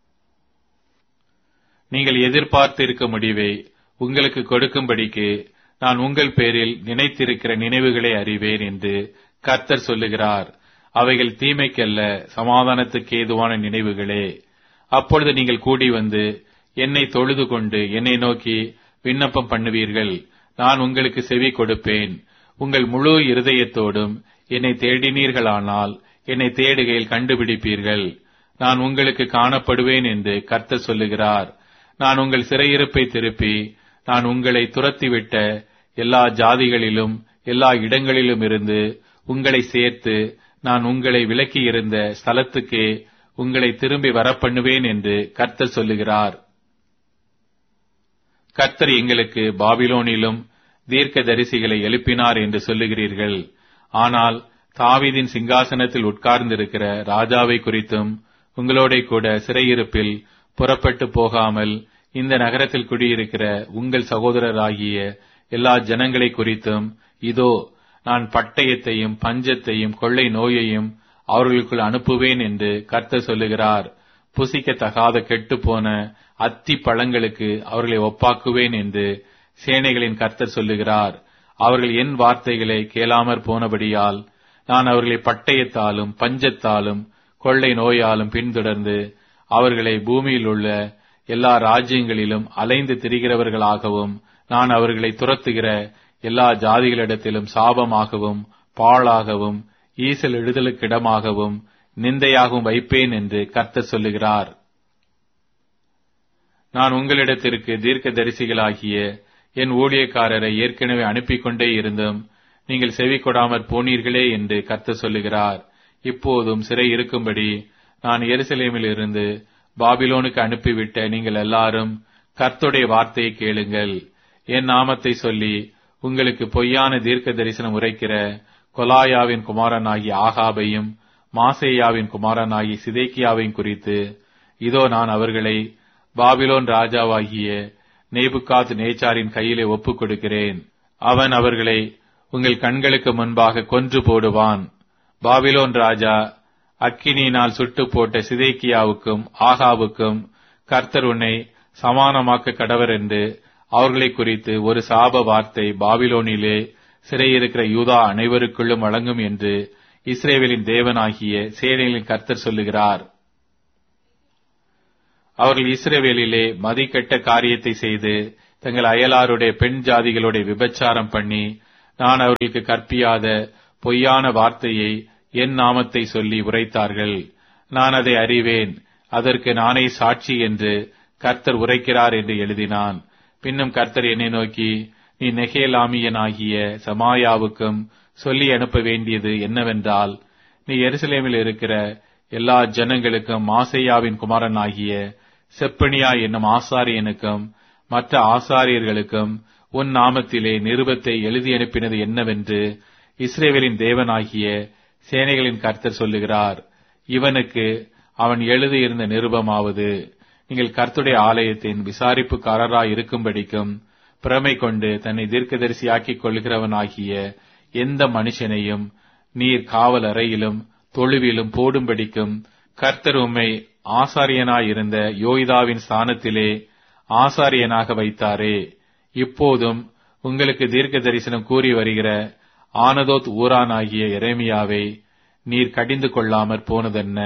நீங்கள் எதிர்பார்த்து இருக்க முடிவை உங்களுக்கு கொடுக்கும்படிக்கு நான் உங்கள் பேரில் நினைத்திருக்கிற நினைவுகளை அறிவேன் என்று கர்த்தர் சொல்லுகிறார். அவைகள் தீமைக்கல்ல, சமாதானத்துக்கு ஏதுவான நினைவுகளே. அப்பொழுது நீங்கள் கூடி வந்து என்னை தொழுது கொண்டு என்னை நோக்கி விண்ணப்பம் பண்ணுவீர்கள். நான் உங்களுக்கு செவி கொடுப்பேன். உங்கள் முழு இருதயத்தோடும் என்னை தேடினீர்களானால் என்னை தேடுகையில் கண்டுபிடிப்பீர்கள். நான் உங்களுக்கு காணப்படுவேன் என்று கர்த்தர் சொல்லுகிறார். நான் உங்கள் சிறையிருப்பை திருப்பி நான் உங்களை துரத்திவிட்ட எல்லா ஜாதிகளிலும் எல்லா இடங்களிலும் இருந்து உங்களை சேர்த்து நான் உங்களை விலக்கியிருந்த ஸ்தலத்துக்கே உங்களை திரும்பி வரப்பண்ணுவேன் என்று கர்த்தர் சொல்லுகிறார். கர்த்தர் எங்களுக்கு பாபிலோனிலும் தீர்க்க தரிசிகளை எழுப்பினார் என்று சொல்லுகிறீர்கள். ஆனால் தாவீதின் சிங்காசனத்தில் உட்கார்ந்திருக்கிற ராஜாவை குறித்தும் உங்களோட கூட சிறையிருப்பில் புறப்பட்டு போகாமல் இந்த நகரத்தில் குடியிருக்கிற உங்கள் சகோதரராகிய எல்லா ஜனங்களை குறித்தும் இதோ நான் பட்டயத்தையும் பஞ்சத்தையும் கொள்ளை நோயையும் அவர்களுக்குள் அனுப்புவேன் என்று கர்த்தர் சொல்லுகிறார். புசிக்கத்தகாத கெட்டுப்போன அத்தி பழங்களுக்கு அவர்களை ஒப்பாக்குவேன் என்று சேனைகளின் கர்த்தர் சொல்லுகிறார். அவர்கள் என் வார்த்தைகளை கேளாமற் போனபடியால் நான் அவர்களை பட்டயத்தாலும் பஞ்சத்தாலும் கொள்ளை நோயாலும் பின்தொடர்ந்து அவர்களை பூமியில் உள்ள எல்லா ராஜ்யங்களிலும் அலைந்து திரிகிறவர்களாகவும் நான் அவர்களை துரத்துகிற எல்லா ஜாதிகளிடத்திலும் சாபமாகவும் பாழாகவும் ஈசல் எழுதலுக்கிடமாகவும் நிந்தையாகவும் வைப்பேன் என்று கர்த்தர் சொல்லுகிறார். நான் உங்களிடத்திற்கு தீர்க்க தரிசிகளாகிய என் ஊழியக்காரரை ஏற்கனவே அனுப்பிக் கொண்டே இருந்தும் நீங்கள் செவி கொடாமற் போனீர்களே என்று கர்த்தர் சொல்லுகிறார். இப்போதும் சிறை இருக்கும்படி நான் எருசலேமில் இருந்து பாபிலோனுக்கு அனுப்பிவிட்ட நீங்கள் எல்லாரும் கர்த்தருடைய வார்த்தையை கேளுங்கள். என் நாமத்தை சொல்லி உங்களுக்கு பொய்யான தீர்க்க தரிசனம் உரைக்கிற கொலாயாவின் குமாரனாகிய ஆகாபையும் மாசேயாவின் குமாரனாகிய சிதேக்கியாவையும் குறித்து இதோ நான் அவர்களை பாபிலோன் ராஜாவாகிய நேபுகாத் நேச்சாரின் கையிலே ஒப்புக் கொடுக்கிறேன். அவன் அவர்களை உங்கள் கண்களுக்கு முன்பாக கொன்று போடுவான். பாபிலோன் ராஜா அக்கினியினால் சுட்டு போட்ட சிதேக்கியாவுக்கும் ஆகாவுக்கும் கர்த்தர் உன்னை சமானமாக்க கடவர் என்று அவர்களை குறித்து ஒரு சாப வார்த்தை பாபிலோனிலே சிறையிருக்கிற யூதா அனைவருக்குள்ளும் வழங்கும் என்று இஸ்ரவேலின் தேவனாகிய சேனைகளின் கர்த்தர் சொல்லுகிறார். அவர்கள் இஸ்ரவேலிலே மதிக்கெட்ட காரியத்தை செய்து தங்கள் அயலாருடைய பெண் ஜாதிகளுடைய விபச்சாரம் பண்ணி நான் அவர்களுக்கு கற்பியாத பொய்யான வார்த்தையை என் நாமத்தை சொல்லி உரைத்தார்கள். நான் அதை அறிவேன், அதற்கு நானே சாட்சி என்று கர்த்தர் உரைக்கிறார் என்று எழுதினான். பின்னும் கர்த்தர் என்னை நோக்கி, நீ நெகேலாமியனாகிய சமாயாவுக்கும் சொல்லி அனுப்ப வேண்டியது என்னவென்றால், நீ எருசலேமில் இருக்கிற எல்லா ஜனங்களுக்கும் மாசேயாவின் குமாரனாகிய செப்பனியா என்னும் ஆசாரியனுக்கும் மற்ற ஆசாரியர்களுக்கும் உன் நாமத்திலே நிருபத்தை எழுதி அனுப்பினது என்னவென்று இஸ்ரவேலின் தேவனாகிய சேனைகளின் கர்த்தர் சொல்லுகிறார். இவனுக்கு அவன் எழுதியிருந்த நிருபமாவது, நீங்கள் கர்த்தருடைய ஆலயத்தின் விசாரிப்புக்காரராய் இருக்கும்படிக்கும் பிரமை கொண்டு தன்னை தீர்க்கதரிசியாக்கிக் கொள்கிறவனாகிய எந்த மனுஷனையும் நீர் காவல் அறையிலும் தொழுவிலும் போடும்படிக்கும் கர்த்தர் உம்மை ஆசாரியனாயிருந்த யோய்தாவின் ஸ்தானத்திலே ஆசாரியனாக வைத்தாரே. இப்போதும் உங்களுக்கு தீர்க்க தரிசனம் கூறி வருகிற ஆனதோத் ஊரானாகிய எரேமியாவை நீர் கடிந்து கொள்ளாமற் போனதென்ன?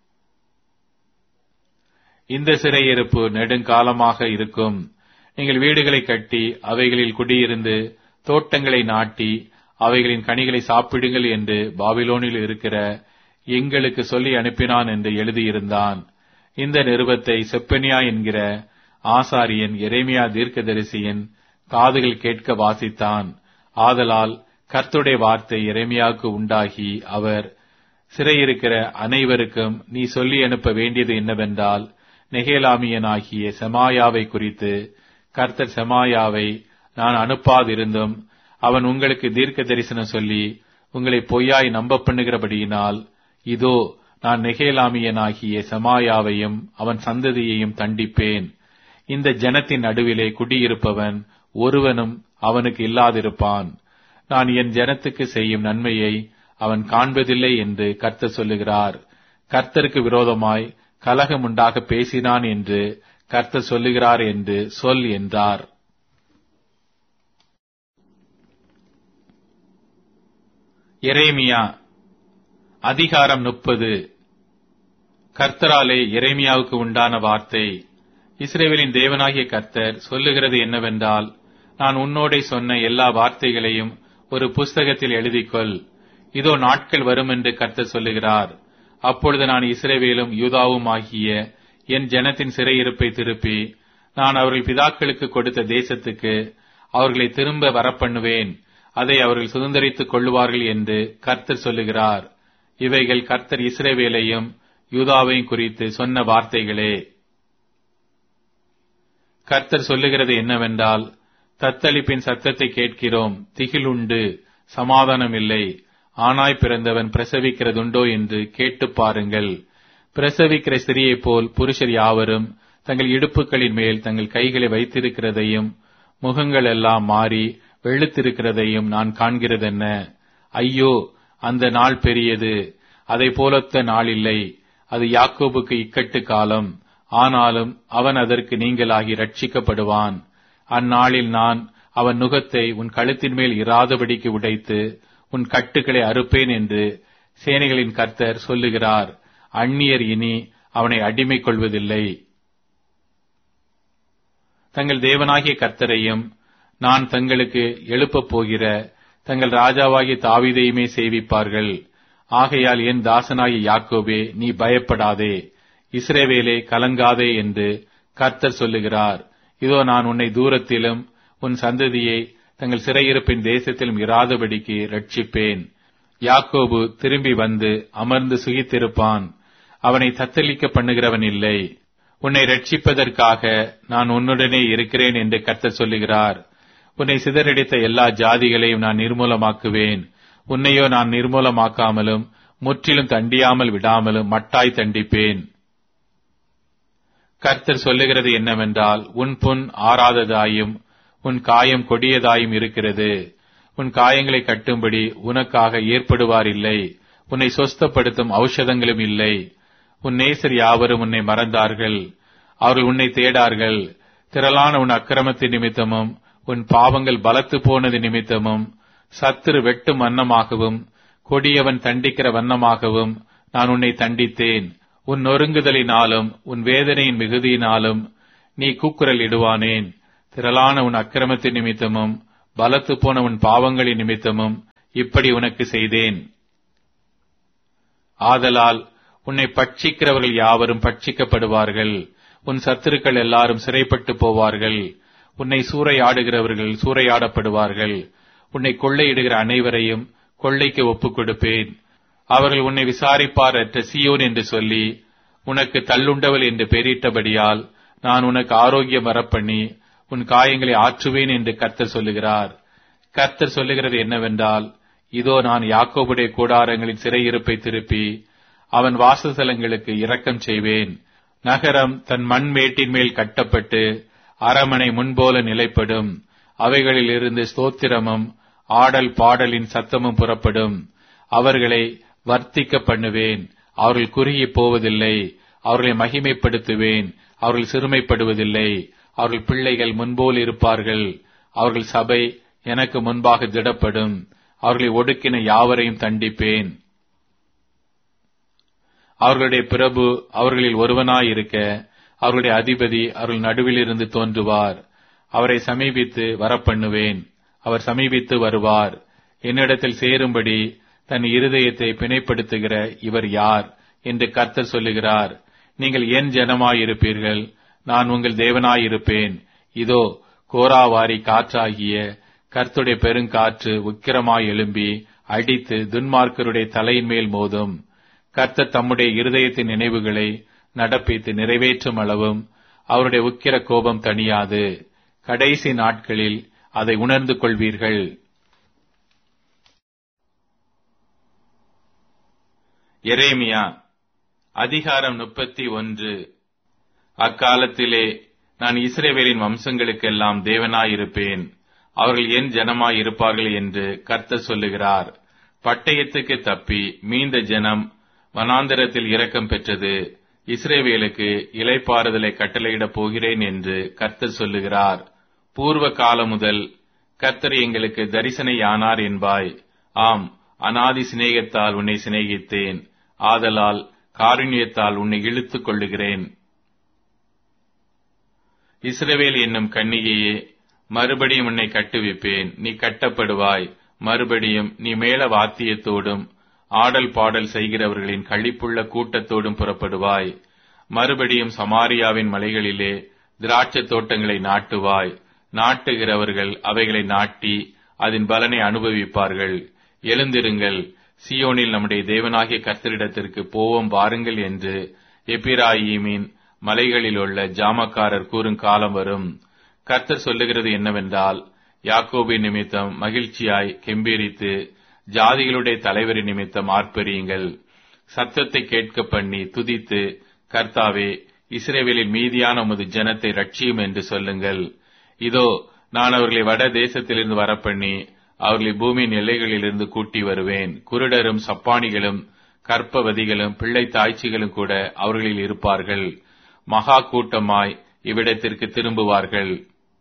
இந்த சிறையிருப்பு நெடுங்காலமாக இருக்கும். நீங்கள் வீடுகளை கட்டி அவைகளில் குடியிருந்து தோட்டங்களை நாட்டி அவைகளின் கனிகளை சாப்பிடுங்கள் என்று பாபிலோனில் இருக்கிற எங்களுக்கு சொல்லி அனுப்பினான் என்று எழுதியிருந்தான். இந்த நிருபத்தை செப்பனியா என்கிற ஆசாரியன் எரேமியா தீர்க்கதரிசியின் காதுகள் கேட்க வாசித்தான். ஆதலால் கர்த்தருடைய வார்த்தை எரேமியாவுக்கு உண்டாகி, அவர் சிறையிருக்கிற அனைவருக்கும் நீ சொல்லி அனுப்ப வேண்டியது என்னவென்றால், நெகேலாமியனாகிய செமாயாவை குறித்து கர்த்தர் செமாயாவை நான் அனுப்பாதிருந்தும் அவன் உங்களுக்கு தீர்க்க தரிசனம் சொல்லி உங்களை பொய்யாய் நம்ப பண்ணுகிறபடியினால், இதோ நான் நெகேலாமியனாகிய செமாயாவையும் அவன் சந்ததியையும் தண்டிப்பேன். இந்த ஜனத்தின் நடுவிலே குடியிருப்பவன் ஒருவனும் அவனுக்கு இல்லாதிருப்பான். நான் என் ஜனத்துக்கு செய்யும் நன்மையை அவன் காண்பதில்லை என்று கர்த்தர் சொல்லுகிறார். கர்த்தருக்கு விரோதமாய் கலகம் உண்டாக பேசினான் என்று கர்த்தர் சொல்லுகிறார் என்று சொல் என்றார். எரேமியா அதிகாரம் முப்பது. கர்த்தராலே எரேமியாவுக்கு உண்டான வார்த்தை. இஸ்ரவேலின் தேவனாகிய கர்த்தர் சொல்லுகிறது என்னவென்றால், நான் உன்னோடே சொன்ன எல்லா வார்த்தைகளையும் ஒரு புஸ்தகத்தில் எழுதிக்கொள். இதோ நாட்கள் வரும் என்று கர்த்தர் சொல்லுகிறார். அப்பொழுது நான் இஸ்ரவேலும் யூதாவும் ஆகிய என் ஜனத்தின் சிறையிருப்பை திருப்பி நான் அவர்கள் பிதாக்களுக்கு கொடுத்த தேசத்துக்கு அவர்களை திரும்ப வரப்பண்ணுவேன். அதை அவர்கள் சுதந்தரித்துக் கொள்ளுவார்கள் என்று கர்த்தர் சொல்லுகிறார். இவைகள் கர்த்தர் இஸ்ரவேலையும் யூதாவையும் குறித்து சொன்ன வார்த்தைகளே. கர்த்தர் சொல்லுகிறது என்னவென்றால், தத்தளிப்பின் சத்தத்தை கேட்கிறோம், திகிலுண்டு, சமாதானம் இல்லை. ஆனாய் பிறந்தவன் பிரசவிக்கிறதுண்டோ என்று கேட்டு பாருங்கள். பிரசவிக்கிற ஸ்திரியைப் போல் புருஷர் யாவரும் தங்கள் இடுப்புகளின் மேல் தங்கள் கைகளை வைத்திருக்கிறதையும் முகங்கள் எல்லாம் மாறி வெளுத்திருக்கிறதையும் நான் காண்கிறதென்ன? ஐயோ, அந்த நாள் பெரியது, அதை போலொத்த நாள் இல்லை. அது யாக்கோபுக்கு இக்கட்டு காலம், ஆனாலும் அவன் அதற்கு நீங்களாகி ரட்சிக்கப்படுவான். அந்நாளில் நான் அவன் நுகத்தை உன் கழுத்தின் மேல் இராதபடிக்கு உடைத்து உன் கட்டுக்களை அறுப்பேன் என்று சேனைகளின் கர்த்தர் சொல்லுகிறார். அந்நியர் இனி அவனை அடிமை கொள்வதில்லை. தங்கள் தேவனாகிய கர்த்தரையும் நான் தங்களுக்கு எழுப்பப் போகிற தங்கள் ராஜாவாகிய தாவீதையுமே சேவிப்பார்கள். ஆகையால் என் தாசனாகிய யாக்கோபே, நீ பயப்படாதே, இஸ்ரவேலே கலங்காதே என்று கர்த்தர் சொல்லுகிறார். இதோ நான் உன்னை தூரத்திலும் உன் சந்ததியை தங்கள் சிறையிருப்பின் தேசத்திலும் இராதபடிக்கு ரட்சிப்பேன். யாக்கோபு திரும்பி வந்து அமர்ந்து சுகித்திருப்பான், அவனை தத்தளிக்க பண்ணுகிறவன் இல்லை. உன்னை ரட்சிப்பதற்காக நான் உன்னுடனே இருக்கிறேன் என்று கர்த்தர் சொல்லுகிறார். உன்னை சிதறடித்த எல்லா ஜாதிகளையும் நான் நிர்மூலமாக்குவேன். உன்னையோ நான் நிர்மூலமாக்காமலும் முற்றிலும் தண்டியாமல் விடாமலும் மட்டாய் தண்டிப்பேன். கர்த்தர் சொல்லுகிறது என்னவென்றால், உன் புண் ஆறாததாயும் உன் காயம் கொடியதாயும் இருக்கிறது. உன் காயங்களை கட்டும்படி உனக்காக ஏற்படுவார் இல்லை. உன்னை சொஸ்தப்படுத்தும் ஔஷதங்களும் இல்லை. உன் நேசர் யாவரும் உன்னை மறந்தார்கள், அவர்கள் உன்னை தேடார்கள். திரளான உன் அக்கிரமத்தின் நிமித்தமும் உன் பாவங்கள் பலத்து போனது நிமித்தமும் சத்துரு வெட்டும் வண்ணமாகவும் கொடியவன் தண்டிக்கிற வண்ணமாகவும் நான் உன்னை தண்டித்தேன். உன் நொறுங்குதலினாலும் உன் வேதனையின் மிகுதியினாலும் நீ கூக்குரல் இடுவானேன். திரளான உன் அக்கிரமத்தின் நிமித்தமும் பலத்து போன உன் பாவங்களின் நிமித்தமும் இப்படி உனக்கு செய்தேன். ஆதலால் உன்னை பட்சிக்கிறவர்கள் யாவரும் பட்சிக்கப்படுவார்கள், உன் சத்துருக்கள் எல்லாரும் சிறைப்பட்டு போவார்கள். உன்னை சூறையாடுகிறவர்கள் சூறையாடப்படுவார்கள். உன்னை கொள்ளையிடுகிற அனைவரையும் கொள்ளைக்கு ஒப்புக் கொடுப்பேன். அவர்கள் உன்னை விசாரிப்பாரற்ற சீயோன் என்று சொல்லி உனக்கு தள்ளுண்டவள் என்று பெயரிட்டபடியால் நான் உனக்கு ஆரோக்கியம் வரப்பண்ணி உன் காயங்களை ஆற்றுவேன் என்று கர்த்தர் சொல்லுகிறார். கர்த்தர் சொல்லுகிறது என்னவென்றால், இதோ நான் யாக்கோபுடைய கூடாரங்களின் சிறையிருப்பை திருப்பி அவன் வாசஸ்தலங்களுக்கு இரக்கம் செய்வேன். நகரம் தன் மண் மேட்டின் மேல் கட்டப்பட்டு அரமனை முன்போல நிலைப்படும். அவைகளில் இருந்து ஸ்தோத்திரமும் ஆடல் பாடலின் சத்தமும் புறப்படும். அவர்களை வர்த்திக்க பண்ணுவேன், அவர்கள் குறுகி போவதில்லை. அவர்களை மகிமைப்படுத்துவேன், அவர்கள் சிறுமைப்படுவதில்லை. அவர்கள் பிள்ளைகள் முன்போல் இருப்பார்கள். அவர்கள் சபை எனக்கு முன்பாக திடப்படும். அவர்களை ஒடுக்கின யாவரையும் தண்டிப்பேன். அவர்களுடைய பிரபு அவர்களில் ஒருவனாயிருக்க அவர்களுடைய அதிபதி அவர்கள் நடுவில் இருந்து தோன்றுவார். அவரை சமீபித்து வரப்பண்ணுவேன், அவர் சமீபித்து வருவார். என்னிடத்தில் சேரும்படி தன் இருதயத்தை பிணைப்படுத்துகிற இவர் யார் என்று கர்த்தர் சொல்லுகிறார். நீங்கள் என் ஜனமாயிருப்பீர்கள், நான் உங்கள் தேவனாயிருப்பேன். இதோ கோராவாரி காற்றாகிய கர்த்தருடைய பெருங்காற்று உக்கிரமாய் எழும்பி அடித்து துன்மார்க்கருடைய தலையின் மேல் மோதும். கர்த்தர் தம்முடைய இருதயத்தின் நினைவுகளை நடப்பித்து நிறைவேற்றும் அளவும் அவருடைய உக்கிர கோபம் தணியாது. கடைசி நாட்களில் அதை உணர்ந்து கொள்வீர்கள். எரேமியா அதிகாரம் முப்பத்தி ஒன்று. அக்காலத்திலே நான் இஸ்ரவேலின் வம்சங்களுக்கெல்லாம் தேவனாயிருப்பேன், அவர்கள் என் ஜனமாயிருப்பார்கள் என்று கர்த்தர் சொல்லுகிறார். பட்டயத்துக்கு தப்பி மீந்த ஜனம் வனாந்தரத்தில் இரக்கம் பெற்றது. இஸ்ரவேலுக்கு இளைப்பாறுதலை கட்டளையிடப் போகிறேன் என்று கர்த்தர் சொல்லுகிறார். பூர்வ காலம் முதல் கர்த்தர் எங்களுக்கு தரிசனையானார் என்பாய். ஆம், அநாதி சிநேகத்தால் உன்னை சிநேகித்தேன், ஆதலால் காருண்யத்தால் உன்னை இழுத்துக் கொள்ளுகிறேன். இஸ்ரவேல் என்னும் கன்னிகையே, மறுபடியும் உன்னை கட்டுவிப்பேன், நீ கட்டப்படுவாய். மறுபடியும் நீ மேள வாத்தியத்தோடும் ஆடல் பாடல் செய்கிறவர்களின் களிப்புள்ள கூட்டத்தோடும் புறப்படுவாய். மறுபடியும் சமாரியாவின் மலைகளிலே திராட்சை தோட்டங்களை நாட்டுவாய். நாட்டுகிறவர்கள் அவைகளை நாட்டி அதன் பலனை அனுபவிப்பார்கள். எழுந்திருங்கள், சீயோனில் நம்முடைய தேவனாகிய கர்த்தரிடத்திற்கு போவோம் வாருங்கள் என்று எப்பிராயீமின் மலைகளில் உள்ள ஜாமக்காரர் கூறும் காலம் வரும். கர்த்தர் சொல்லுகிறது என்னவென்றால், யாக்கோபின் நிமித்தம் மகிழ்ச்சியாய் கெம்பீரித்து ஜாதிகளுடைய தலைவரின் நிமித்தம் ஆர்ப்பரியுங்கள். சத்தத்தை கேட்க பண்ணி துதித்து, கர்த்தாவே, இஸ்ரவேலின் மீதியான உமது ஜனத்தை ரட்சியும் என்று சொல்லுங்கள். இதோ நான் அவர்களை வட தேசத்திலிருந்து வரப்பண்ணி அவர்களை பூமியின் எல்லைகளிலிருந்து கூட்டி வருவேன். குருடரும் சப்பானிகளும் கற்பவதிகளும் பிள்ளை தாய்ச்சிகளும் கூட அவர்களில் இருப்பார்கள். மகா கூட்டமாய் இவ்விடத்திற்கு திரும்புவார்கள்.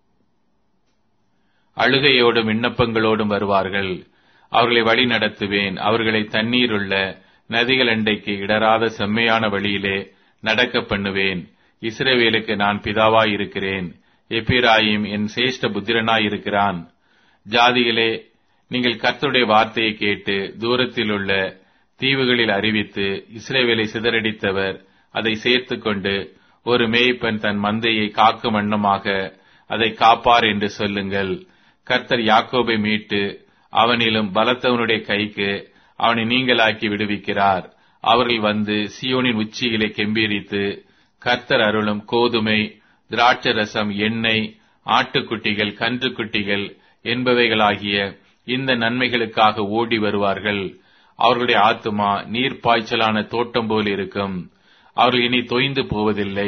அழுகையோடும் விண்ணப்பங்களோடும் வருவார்கள். அவர்களை வழி நடத்துவேன். அவர்களை தண்ணீருள்ள நதிகள் அண்டைக்கு இடராத செம்மையான வழியிலே நடக்க பண்ணுவேன். இஸ்ரவேலுக்கு நான் பிதாவாயிருக்கிறேன், எப்பிராயீம் என் சேஷ்ட புத்திரனாயிருக்கிறான். ஜாதிகளே, நீங்கள் கர்த்தருடைய வார்த்தையை கேட்டு தூரத்தில் உள்ள தீவுகளில் அறிவித்து, இஸ்ரவேலை சிதறடித்தவர் அதை சேர்த்து கொண்டு ஒரு மேய்ப்பன் தன் மந்தையை காக்கும் வண்ணமாக அதை காப்பார் என்று சொல்லுங்கள். கர்த்தர் யாக்கோபை மீட்டு அவனிலும் பலத்தவனுடைய கைக்கு அவனை நீங்களாக்கி விடுவிக்கிறார். அவர்கள் வந்து சீயோனின் உச்சியிலே கெம்பீரித்து, கர்த்தர் அருளும் கோதுமை, திராட்சரசம், எண்ணெய், ஆட்டுக்குட்டிகள், கன்றுக்குட்டிகள் என்பவைகளாகிய இந்த நன்மைகளுக்காக ஓடி வருவார்கள். அவர்களுடைய ஆத்துமா நீர்ப்பாய்ச்சலான தோட்டம் போல் இருக்கும். அவர்கள் இனி தொய்ந்து போவதில்லை.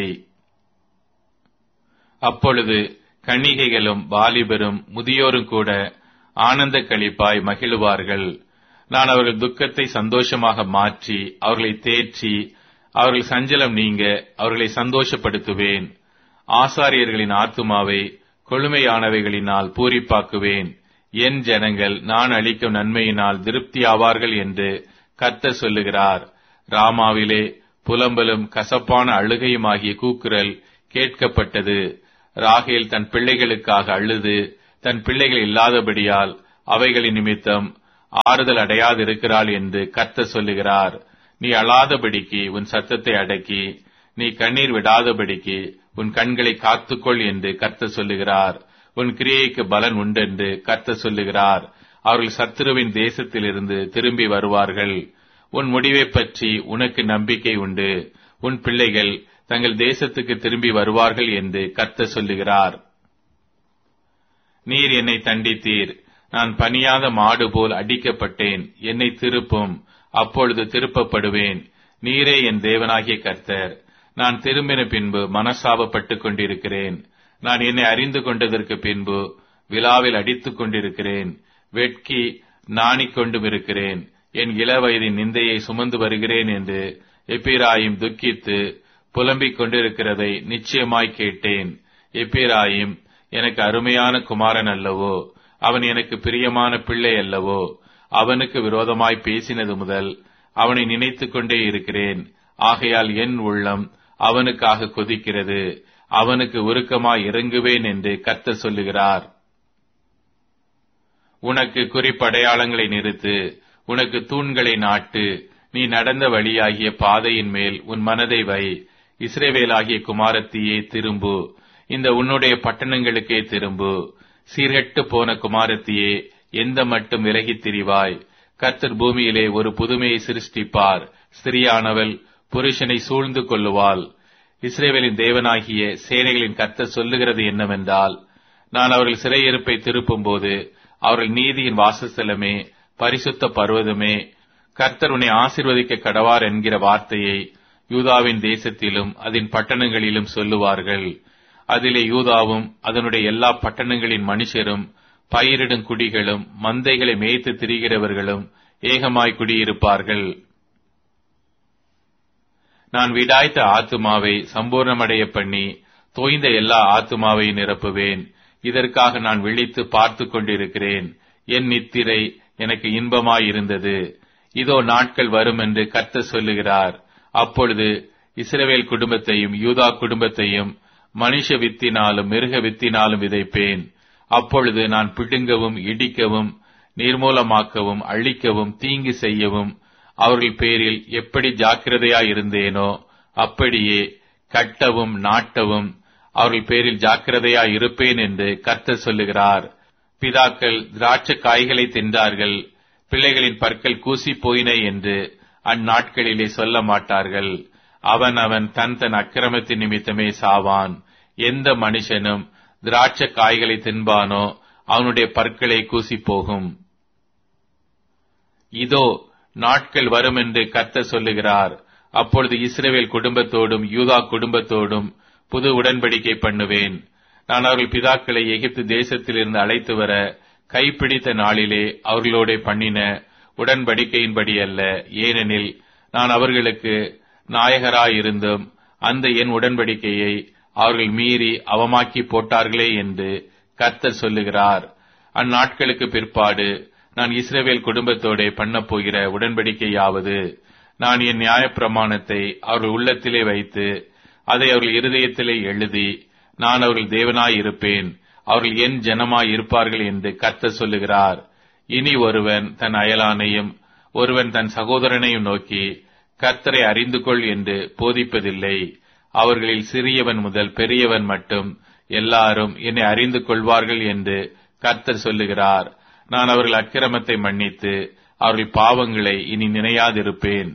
அப்பொழுது கன்னிகைகளும் வாலிபரும் முதியோரும் கூட ஆனந்த களிப்பாய் மகிழுவார்கள். நான் அவர்கள் துக்கத்தை சந்தோஷமாக மாற்றி அவர்களை தேற்றி அவர்கள் சஞ்சலம் நீங்க அவர்களை சந்தோஷப்படுத்துவேன். ஆசாரியர்களின் ஆத்துமாவை கொழுமையானவைகளினால் பூரிப்பாக்குவேன். என் ஜனங்கள் நான் அளிக்கும் நன்மையினால் திருப்தியாவார்கள் என்று கர்த்தர் சொல்லுகிறார். ராமாவிலே புலம்பலும் கசப்பான அழுகையுமாகிய கூக்குரல் கேட்கப்பட்டது. ராகேல் தன் பிள்ளைகளுக்காக அழுது தன் பிள்ளைகள் இல்லாதபடியால் அவைகளின் நிமித்தம் ஆறுதல் அடையாதிருக்கிறாள் என்று கர்த்தர் சொல்லுகிறார். நீ அழாதபடிக்கு உன் சத்தத்தை அடக்கி நீ கண்ணீர் விடாதபடிக்கு உன் கண்களை காத்துக்கொள் என்று கர்த்தர் சொல்லுகிறார். உன் கிரியைக்கு பலன் உண்டென்று கர்த்தர் சொல்லுகிறார். அவர்கள் சத்துருவின் தேசத்திலிருந்து திரும்பி வருவார்கள். உன் முடிவை பற்றி உனக்கு நம்பிக்கை உண்டு. உன் பிள்ளைகள் தங்கள் தேசத்துக்கு திரும்பி வருவார்கள் என்று கர்த்தர் சொல்லுகிறார். நீர் என்னை தண்டித்தீர். நான் பணியாத மாடு போல் அடிக்கப்பட்டேன். என்னை திருப்பும், அப்பொழுது திருப்பப்படுவேன். நீரே என் தேவனாகிய கர்த்தர். நான் திரும்பின பின்பு மனசாபப்பட்டுக் கொண்டிருக்கிறேன். நான் என்னை அறிந்து கொண்டதற்கு பின்பு விழாவில் அடித்துக் கொண்டிருக்கிறேன். வெட்கி நாணிக் கொண்டும் இருக்கிறேன். என் இளவயதின் நிந்தையை சுமந்து வருகிறேன் என்று எப்பிராயிம் துக்கித்து புலம்பிக் கொண்டிருக்கிறதை நிச்சயமாய் கேட்டேன். எப்பிராயிம் எனக்கு அருமையான குமாரன் அல்லவோ? அவன் எனக்கு பிரியமான பிள்ளை அல்லவோ? அவனுக்கு விரோதமாய் பேசினது முதல் அவனை நினைத்துக் கொண்டே இருக்கிறேன். ஆகையால் என் உள்ளம் அவனுக்காக கொதிக்கிறது. அவனுக்கு உருக்கமாய் இறங்குவேன் என்று கர்த்தர் சொல்லுகிறார். உனக்கு குறிப்படையாளங்களை நிறுத்து, உனக்கு தூண்களை நாட்டு. நீ நடந்த வழியாகிய பாதையின் மேல் உன் மனதை வை. இஸ்ரவேலாகிய குமாரத்தியே திரும்பு, இந்த உன்னுடைய பட்டணங்களுக்கே திரும்பு. சீர்கெட்டு போன குமாரத்தியே, எந்த மட்டும் விலகித் திரிவாய்? கர்த்தர் பூமியிலே ஒரு புதுமையை சிருஷ்டிப்பார். ஸ்திரியானவள் புருஷனை சூழ்ந்து கொள்ளுவாள். இஸ்ரவேலின் தேவனாகிய சேனைகளின் கர்த்தர் சொல்லுகிறது என்னவென்றால், நான் அவர்கள் சிறையிருப்பை திருப்பும் போது அவர்கள் நீதியின் வாசஸ்தலமே, பரிசுத்த பர்வதமே, கர்த்தர் உன்னை ஆசீர்வதிக்க கடவார் என்கிற வார்த்தையை யூதாவின் தேசத்திலும் அதன் பட்டணங்களிலும் சொல்லுவார்கள். அதிலே யூதாவும் அதனுடைய எல்லா பட்டணங்களின் மனுஷரும், பயிரிடும் குடிகளும், மந்தைகளை மேய்த்து திரிகிறவர்களும் ஏகமாய் குடியிருப்பார்கள். நான் விடாய்த்த ஆத்துமாவை சம்பூர்ணமடைய பண்ணி தோய்ந்த எல்லா ஆத்துமாவை நிரப்புவேன். இதற்காக நான் விழித்து பார்த்து கொண்டிருக்கிறேன். என் நித்திரை எனக்கு இன்பமாயிருந்தது. இதோ நாட்கள் வரும் என்று கர்த்தர் சொல்லுகிறார். அப்பொழுது இஸ்ரவேல் குடும்பத்தையும் யூதா குடும்பத்தையும் மனுஷ வித்தினாலும் மிருக வித்தினாலும் விதைப்பேன். அப்பொழுது நான் பிடுங்கவும் இடிக்கவும் நிர்மூலமாக்கவும் அழிக்கவும் தீங்கு செய்யவும் அவர்கள் பேரில் எப்படி ஜாக்கிரதையாயிருந்தேனோ அப்படியே கட்டவும் நாட்டவும் அவர்கள் பேரில் ஜாக்கிரதையாயிருப்பேன் என்று கர்த்தர் சொல்லுகிறார். பிதாக்கள் திராட்சை காய்களை தின்றார்கள், பிள்ளைகளின் பற்கள் கூசி போயின என்று அந்நாட்களிலே சொல்ல மாட்டார்கள். அவன் அவன் தன் தன் அக்கிரமத்தின் நிமித்தமே சாவான். எந்த மனுஷனும் திராட்சை காய்களை தின்பானோ அவனுடைய பற்களை கூசி போகும். இதோ நாட்கள் வரும் என்று கர்த்தர் சொல்லுகிறார். அப்பொழுது இஸ்ரவேல் குடும்பத்தோடும் யூதா குடும்பத்தோடும் புது உடன்படிக்கை பண்ணுவேன். நான் அவர்கள் பிதாக்களை எகிப்து தேசத்திலிருந்து அழைத்து வர கைப்பிடித்த நாளிலே அவர்களோட பண்ணின உடன்படிக்கையின்படி அல்ல. ஏனெனில் நான் அவர்களுக்கு நாயகராயிருந்தும் அந்த என் உடன்படிக்கையை அவர்கள் மீறி அவமாக்கி போட்டார்களே என்று கர்த்தர் சொல்லுகிறார். அந்நாட்களுக்கு பிற்பாடு நான் இஸ்ரவேல் குடும்பத்தோட பண்ண போகிற உடன்படிக்கையாவது, நான் என் நியாயப்பிரமாணத்தை அவர்கள் உள்ளத்திலே வைத்து அதை அவர்கள் இருதயத்திலே எழுதி நான் அவர்கள் தேவனாயிருப்பேன், அவர்கள் என் ஜனமாய் இருப்பார்கள் என்று கர்த்தர் சொல்லுகிறார். இனி ஒருவன் தன் அயலானையும் ஒருவன் தன் சகோதரனையும் நோக்கி கர்த்தரை அறிந்து கொள் என்று போதிப்பதில்லை. அவர்களில் சிறியவன் முதல் பெரியவன் மட்டும் எல்லாரும் என்னை அறிந்து கொள்வார்கள் என்று கர்த்தர் சொல்லுகிறார். நான் அவர்கள் அக்கிரமத்தை மன்னித்து அவர்கள் பாவங்களை இனி நினையாதிருப்பேன்.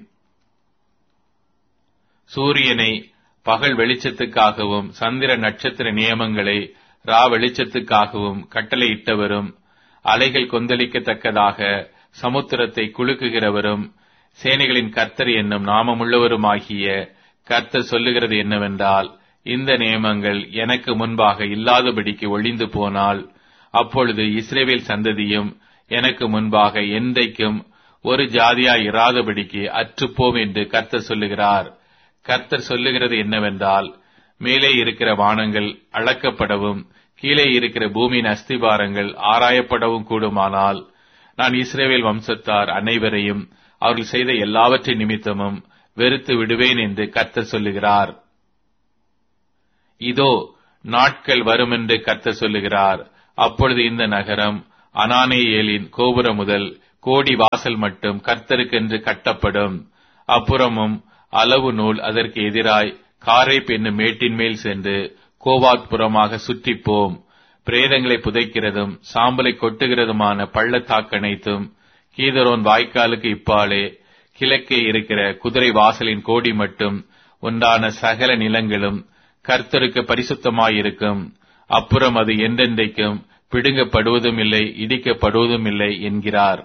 சூரியனை பகல் வெளிச்சத்துக்காகவும் சந்திர நட்சத்திர நியமங்களை ரா வெளிச்சத்துக்காகவும் கட்டளையிட்டவரும், அலைகள் கொந்தளிக்கத்தக்கதாக சமுத்திரத்தை குலுக்குகிறவரும், சேனைகளின் கர்த்தர் என்னும் நாமமுள்ளவருமாகிய கர்த்தர் சொல்லுகிறது என்னவென்றால், இந்த நியமங்கள் எனக்கு முன்பாக இல்லாதபடிக்கு ஒழிந்து போனால் அப்பொழுது இஸ்ரவேல் சந்ததியும் எனக்கு முன்பாக என்றைக்கும் ஒரு ஜாதியாய் இராதபடிக்கு அற்றுப்போம் என்று கர்த்தர் சொல்லுகிறார். கர்த்தர் சொல்லுகிறது என்னவென்றால், மேலே இருக்கிற வானங்கள் அளக்கப்படவும் கீழே இருக்கிற பூமியின் அஸ்திபாரங்கள் ஆராயப்படவும் கூடுமானால் நான் இஸ்ரவேல் வம்சத்தார் அனைவரையும் அவர்கள் செய்த எல்லாவற்றின் நிமித்தமும் வெறுத்து விடுவேன் என்று கர்த்தர் சொல்லுகிறார். இதோ நாட்கள் வருமென்று கர்த்தர் சொல்லுகிறார். அப்பொழுது இந்த நகரம் அனானேயேலின் கோபுரம் முதல் கோடி வாசல் மட்டும் கர்த்தருக்கென்று கட்டப்படும். அப்புறமும் அளவு நூல் அதற்கு எதிராய் காரேப் என்னும் மேட்டின் மேல் சென்று கோவாத் புறமாக சுற்றிப்போம். பிரேதங்களை புதைக்கிறதும் சாம்பலை கொட்டுகிறதுமான பள்ளத்தாக்கனைத்தும் கீதரோன் வாய்க்காலுக்கு இப்பாலே கிழக்கே இருக்கிற குதிரை வாசலின் கோடி மட்டும் உண்டான சகல நிலங்களும் கர்த்தருக்கு பரிசுத்தமாயிருக்கும். அப்புறம் அது என்றென்றைக்கும் பிடுங்கப்படுவதும் இல்லை, இடிக்கப்படுவதும் இல்லை என்கிறார்.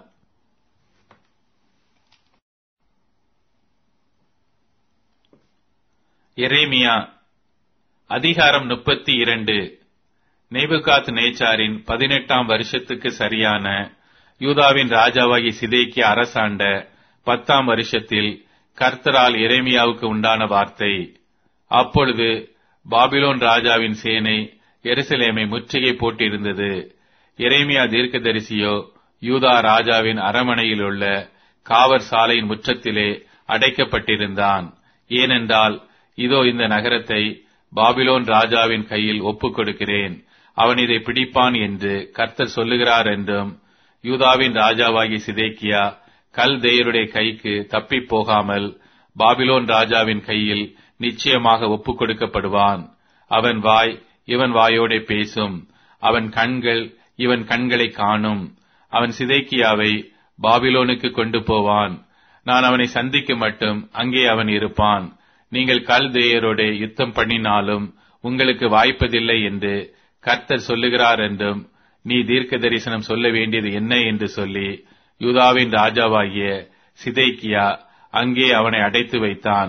எரேமியா அதிகாரம் முப்பத்தி இரண்டு. நேபுகாத் நேச்சாரின் பதினெட்டாம் வருஷத்துக்கு சரியான யூதாவின் ராஜாவாகி சிதேக்கியா அரசாண்ட பத்தாம் வருஷத்தில் கர்த்தரால் எரேமியாவுக்கு உண்டான வார்த்தை. அப்பொழுது பாபிலோன் ராஜாவின் சேனை எருசலேமை முற்றுகை போட்டிருந்தது. எரேமியா தீர்க்கதரிசியோ யூதா ராஜாவின் அரமனையில் உள்ள காவற் சாலையின் முற்றத்திலே அடைக்கப்பட்டிருந்தான். ஏனென்றால் இதோ இந்த நகரத்தை பாபிலோன் ராஜாவின் கையில் ஒப்புக் கொடுக்கிறேன், அவன் இதை பிடிப்பான் என்று கர்த்தர் சொல்லுகிறார் என்றும், யூதாவின் ராஜாவாகி சிதேக்கியா கல்தேயருடைய கைக்கு தப்பி போகாமல் பாபிலோன் ராஜாவின் கையில் நிச்சயமாக ஒப்புக் கொடுக்கப்படுவான். அவன் வாய் இவன் வாயோடே பேசும், அவன் கண்கள் இவன் கண்களை காணும். அவன் சிதேக்கியாவை பாபிலோனுக்கு கொண்டு போவான். நான் அவனை சந்திக்க மட்டும் அங்கே அவன் இருப்பான். நீங்கள் கல்தேயரோட யுத்தம் பண்ணினாலும் உங்களுக்கு வாய்ப்பதில்லை என்று கர்த்தர் சொல்லுகிறார் என்றும், நீ தீர்க்க தரிசனம் சொல்ல வேண்டியது என்ன என்று சொல்லி யூதாவின் ராஜாவாகிய சிதேக்கியா அங்கே அவனை அடைத்து வைத்தான்.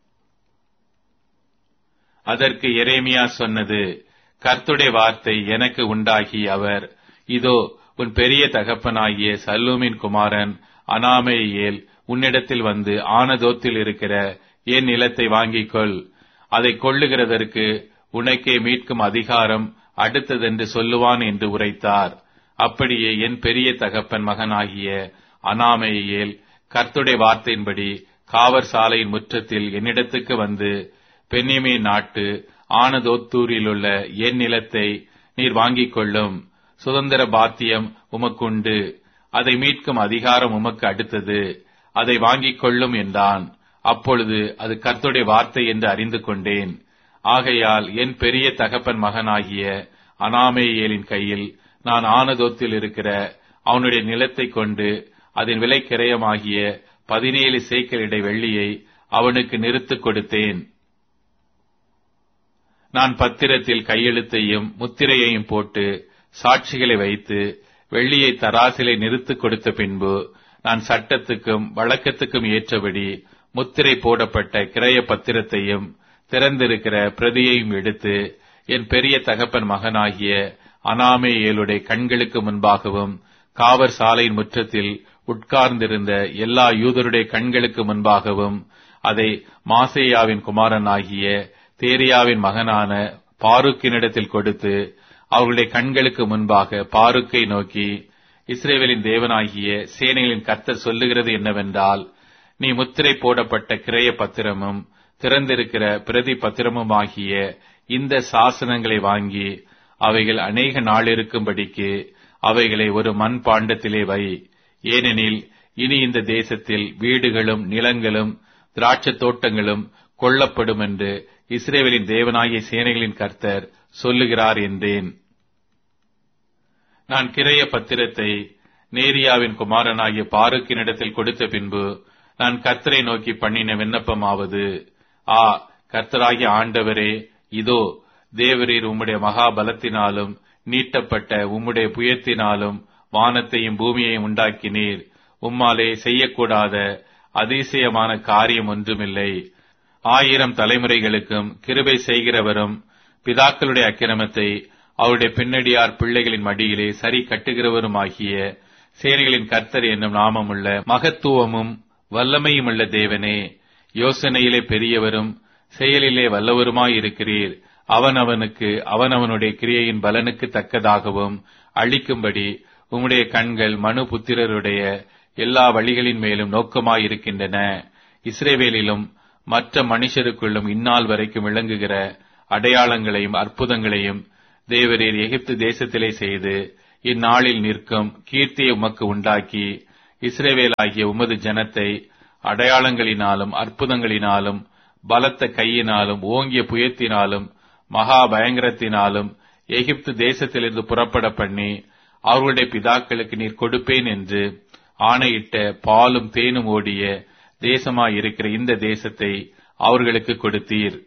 அதற்கு எரேமியா சொன்னது, கர்த்தருடைய வார்த்தை எனக்கு உண்டாகி அவர், இதோ உன் பெரிய தகப்பனாகிய சல்லூமின் குமாரன் அனாமேயேல் உன்னிடத்தில் வந்து ஆனதோத்தில் இருக்கிற என் நிலத்தை வாங்கிக் கொள், அதை கொள்ளுகிறதற்கு உனக்கே மீட்கும் அதிகாரம் அடுத்ததென்று சொல்லுவான் என்று உரைத்தார். அப்படியே என் பெரிய தகப்பன் மகனாகிய அனாமேயேல் கர்த்தருடைய வார்த்தையின்படி காவற் சாலையின் முற்றத்தில் என்னிடத்துக்கு வந்து, பென்யமீன் நாட்டு ஆனதோத்தூரிலுள்ள என் நிலத்தை நீர் வாங்கிக் கொள்ளும், சுதந்திர பாத்தியம் உமக்குண்டு, அதை மீட்கும் அதிகாரம் உமக்கு அடுத்தது, அதை வாங்கிக் கொள்ளும் என்றான். அப்பொழுது அது கர்த்தருடைய வார்த்தை என்று அறிந்து கொண்டேன். ஆகையால் என் பெரிய தகப்பன் மகனாகிய அனாமேயேலின் கையில் நான் ஆனதோத்தில் இருக்கிற அவனுடைய நிலத்தை கொண்டு அதன் விலை கிரயமாகிய பதினேழு சேக்கலிடை வெள்ளியை அவனுக்கு நிறுத்துக் கொடுத்தேன். நான் பத்திரத்தில் கையெழுத்தையும் முத்திரையையும் போட்டு சாட்சிகளை வைத்து வெள்ளியை தராசிலை நிறுத்துக் கொடுத்த பின்பு, நான் சட்டத்துக்கும் வழக்கத்துக்கும் ஏற்றபடி முத்திரை போடப்பட்ட கிரய பத்திரத்தையும் திறந்திருக்கிற பிரதியையும் எடுத்து என் பெரிய தகப்பன் மகனாகிய அனாமேயேலுடைய கண்களுக்கு முன்பாகவும் காவற் சாலையின் முற்றத்தில் உட்கார்ந்திருந்த எல்லா யூதருடைய கண்களுக்கு முன்பாகவும் அதை மாசேயாவின் குமாரனாகிய தேரியாவின் மகனான பாருக்கினிடத்தில் கொடுத்து, அவர்களுடைய கண்களுக்கு முன்பாக பாருக்கை நோக்கி, இஸ்ரவேலின் தேவனாகிய சேனைகளின் கர்த்தர் சொல்லுகிறது என்னவென்றால், நீ முத்திரை போடப்பட்ட கிரய பத்திரமும் திறந்திருக்கிற பிரதி பத்திரமுமாகிய இந்த சாசனங்களை வாங்கி அவைகள் அநேக நாள் இருக்கும்படிக்கு அவைகளை ஒரு மண் பாண்டத்திலே வை. ஏனெனில் இனி இந்த தேசத்தில் வீடுகளும் நிலங்களும் திராட்சத் தோட்டங்களும் கொள்ளப்படும் என்று இஸ்ரவேலின் தேவனாகிய சேனைகளின் கர்த்தர் சொல்லுகிறார் என்றேன். நான் கிரய பத்திரத்தை நேரியாவின் குமாரனாகிய பாருக்கினிடத்தில் கொடுத்த பின்பு, நான் கர்த்தரை நோக்கி பண்ணின விண்ணப்பமாவது, ஆ கர்த்தராகிய ஆண்டவரே, இதோ தேவரீர் உம்முடைய மகாபலத்தினாலும் நீட்டப்பட்ட உம்முடைய புயத்தினாலும் வானத்தையும் பூமியையும் உண்டாக்கினீர். உம்மாலே செய்யக்கூடாத அதிசயமான காரியம் ஒன்றுமில்லை. ஆயிரம் தலைமுறைகளுக்கும் கிருபை செய்கிறவரும் பிதாக்களுடைய அக்கிரமத்தை அவருடைய பின்னடியார் பிள்ளைகளின் மடியிலே சரி கட்டுகிறவருமாகிய சேனைகளின் கர்த்தர் என்னும் நாமமுள்ள மகத்துவமும் வல்லமையுமுள்ள தேவனே, யோசனையிலே பெரியவரும் செயலிலே வல்லவருமாயிருக்கிறீர். அவனவனுக்கு அவனவனுடைய கிரியையின் பலனுக்கு தக்கதாகவும் அளிக்கும்படி உம்முடைய கண்கள் மனு புத்திரருடைய எல்லா வழிகளின் மேலும் நோக்கமாயிருக்கின்றன. இஸ்ரவேலிலும் மற்ற மனுஷருக்குள்ளும் இந்நாள் வரைக்கும் விளங்குகிற அடையாளங்களையும் அற்புதங்களையும் தேவரீர் எகிப்து தேசத்திலே செய்து இந்நாளில் நிற்கும் கீர்த்தியை உமக்கு உண்டாக்கி இஸ்ரவேலாகிய உமது ஜனத்தை அடையாளங்களினாலும் அற்புதங்களினாலும் பலத்த கையினாலும் ஓங்கிய புயத்தினாலும் மகா பயங்கரத்தினாலும் எகிப்து தேசத்திலிருந்து புறப்பட பண்ணி அவர்களுடைய பிதாக்களுக்கு நீர் கொடுப்பேன் என்று ஆணையிட்ட பாலும் தேனும் ஓடிய தேசமாயிருக்கிற இந்த தேசத்தை அவர்களுக்கு கொடுத்தீர்.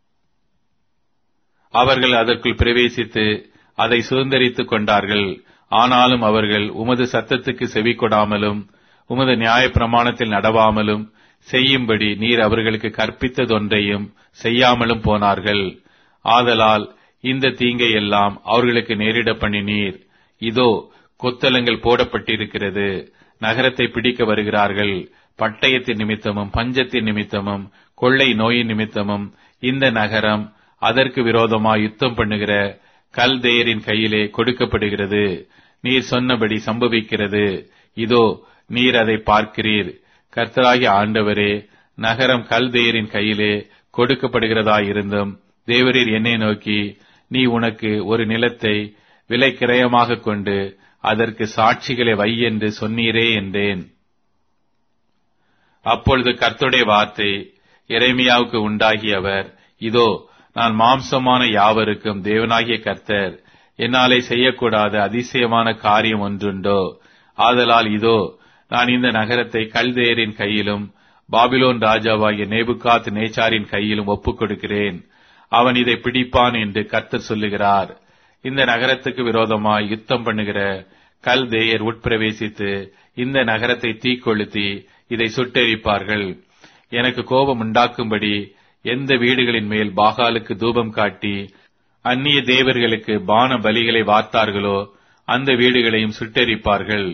அவர்கள் அதற்குள் பிரவேசித்து அதை சுதந்தரித்துக் கொண்டார்கள். ஆனாலும் அவர்கள் உமது சத்தத்துக்கு செவி கொடாமலும் உமது நியாய பிரமாணத்தில் நடவாமலும் செய்யும்படி நீர் அவர்களுக்கு கற்பித்ததொன்றையும் செய்யாமலும் போனார்கள். ஆதலால் இந்த தீங்கை எல்லாம் அவர்களுக்கு நேரிட பண்ணினீர். இதோ கொத்தலங்கள் போடப்பட்டிருக்கிறது, நகரத்தை பிடிக்க வருகிறார்கள். பட்டயத்தின் நிமித்தமும் பஞ்சத்தின் நிமித்தமும் கொள்ளை நோயின் நிமித்தமும் இந்த நகரம் அதற்கு விரோதமாய் யுத்தம் பண்ணுகிற கல்தேயரின் கையிலே கொடுக்கப்படுகிறது. நீர் சொன்னபடி சம்பவிக்கிறது. இதோ நீர் அதை பார்க்கிறீர். கர்த்தராகிய ஆண்டவரே, நகரம் கல்தேயரின் கையிலே கொடுக்கப்படுகிறதாயிருந்தும் தேவரீர் என்னை நோக்கி, நீ உனக்கு ஒரு நிலத்தை விலை கிரயமாக கொண்டு அதற்கு சாட்சிகளை வை என்று சொன்னீரே என்றேன். அப்பொழுது கர்த்தருடைய வார்த்தை எரேமியாவுக்கு உண்டாகி அவர், இதோ நான் மாம்சமான யாவருக்கும் தேவனாகிய கர்த்தர், என்னாலே செய்யக்கூடாத அதிசயமான காரியம் ஒன்றுண்டோ? ஆதலால் இதோ நான் இந்த நகரத்தை கல்தேயரின் கையிலும் பாபிலோன் ராஜாவாகிய நேபுகாத் நேச்சாரின் கையிலும் ஒப்புக் கொடுக்கிறேன். அவன் இதை பிடிப்பான் என்று கர்த்தர் சொல்லுகிறார். இந்த நகரத்துக்கு விரோதமாய் யுத்தம் பண்ணுகிற கல்தேயர் உட்பிரவேசித்து இந்த நகரத்தை தீக்கொளுத்தி இதை சுட்டெரிப்பார்கள். எனக்கு கோபம் உண்டாக்கும்படி எந்த வீடுகளின் மேல் பாகாலுக்கு தூபம் காட்டி அந்நிய தேவர்களுக்கு பான பலிகளை வார்த்தார்களோ அந்த வீடுகளையும் சுட்டெரிப்பார்கள்.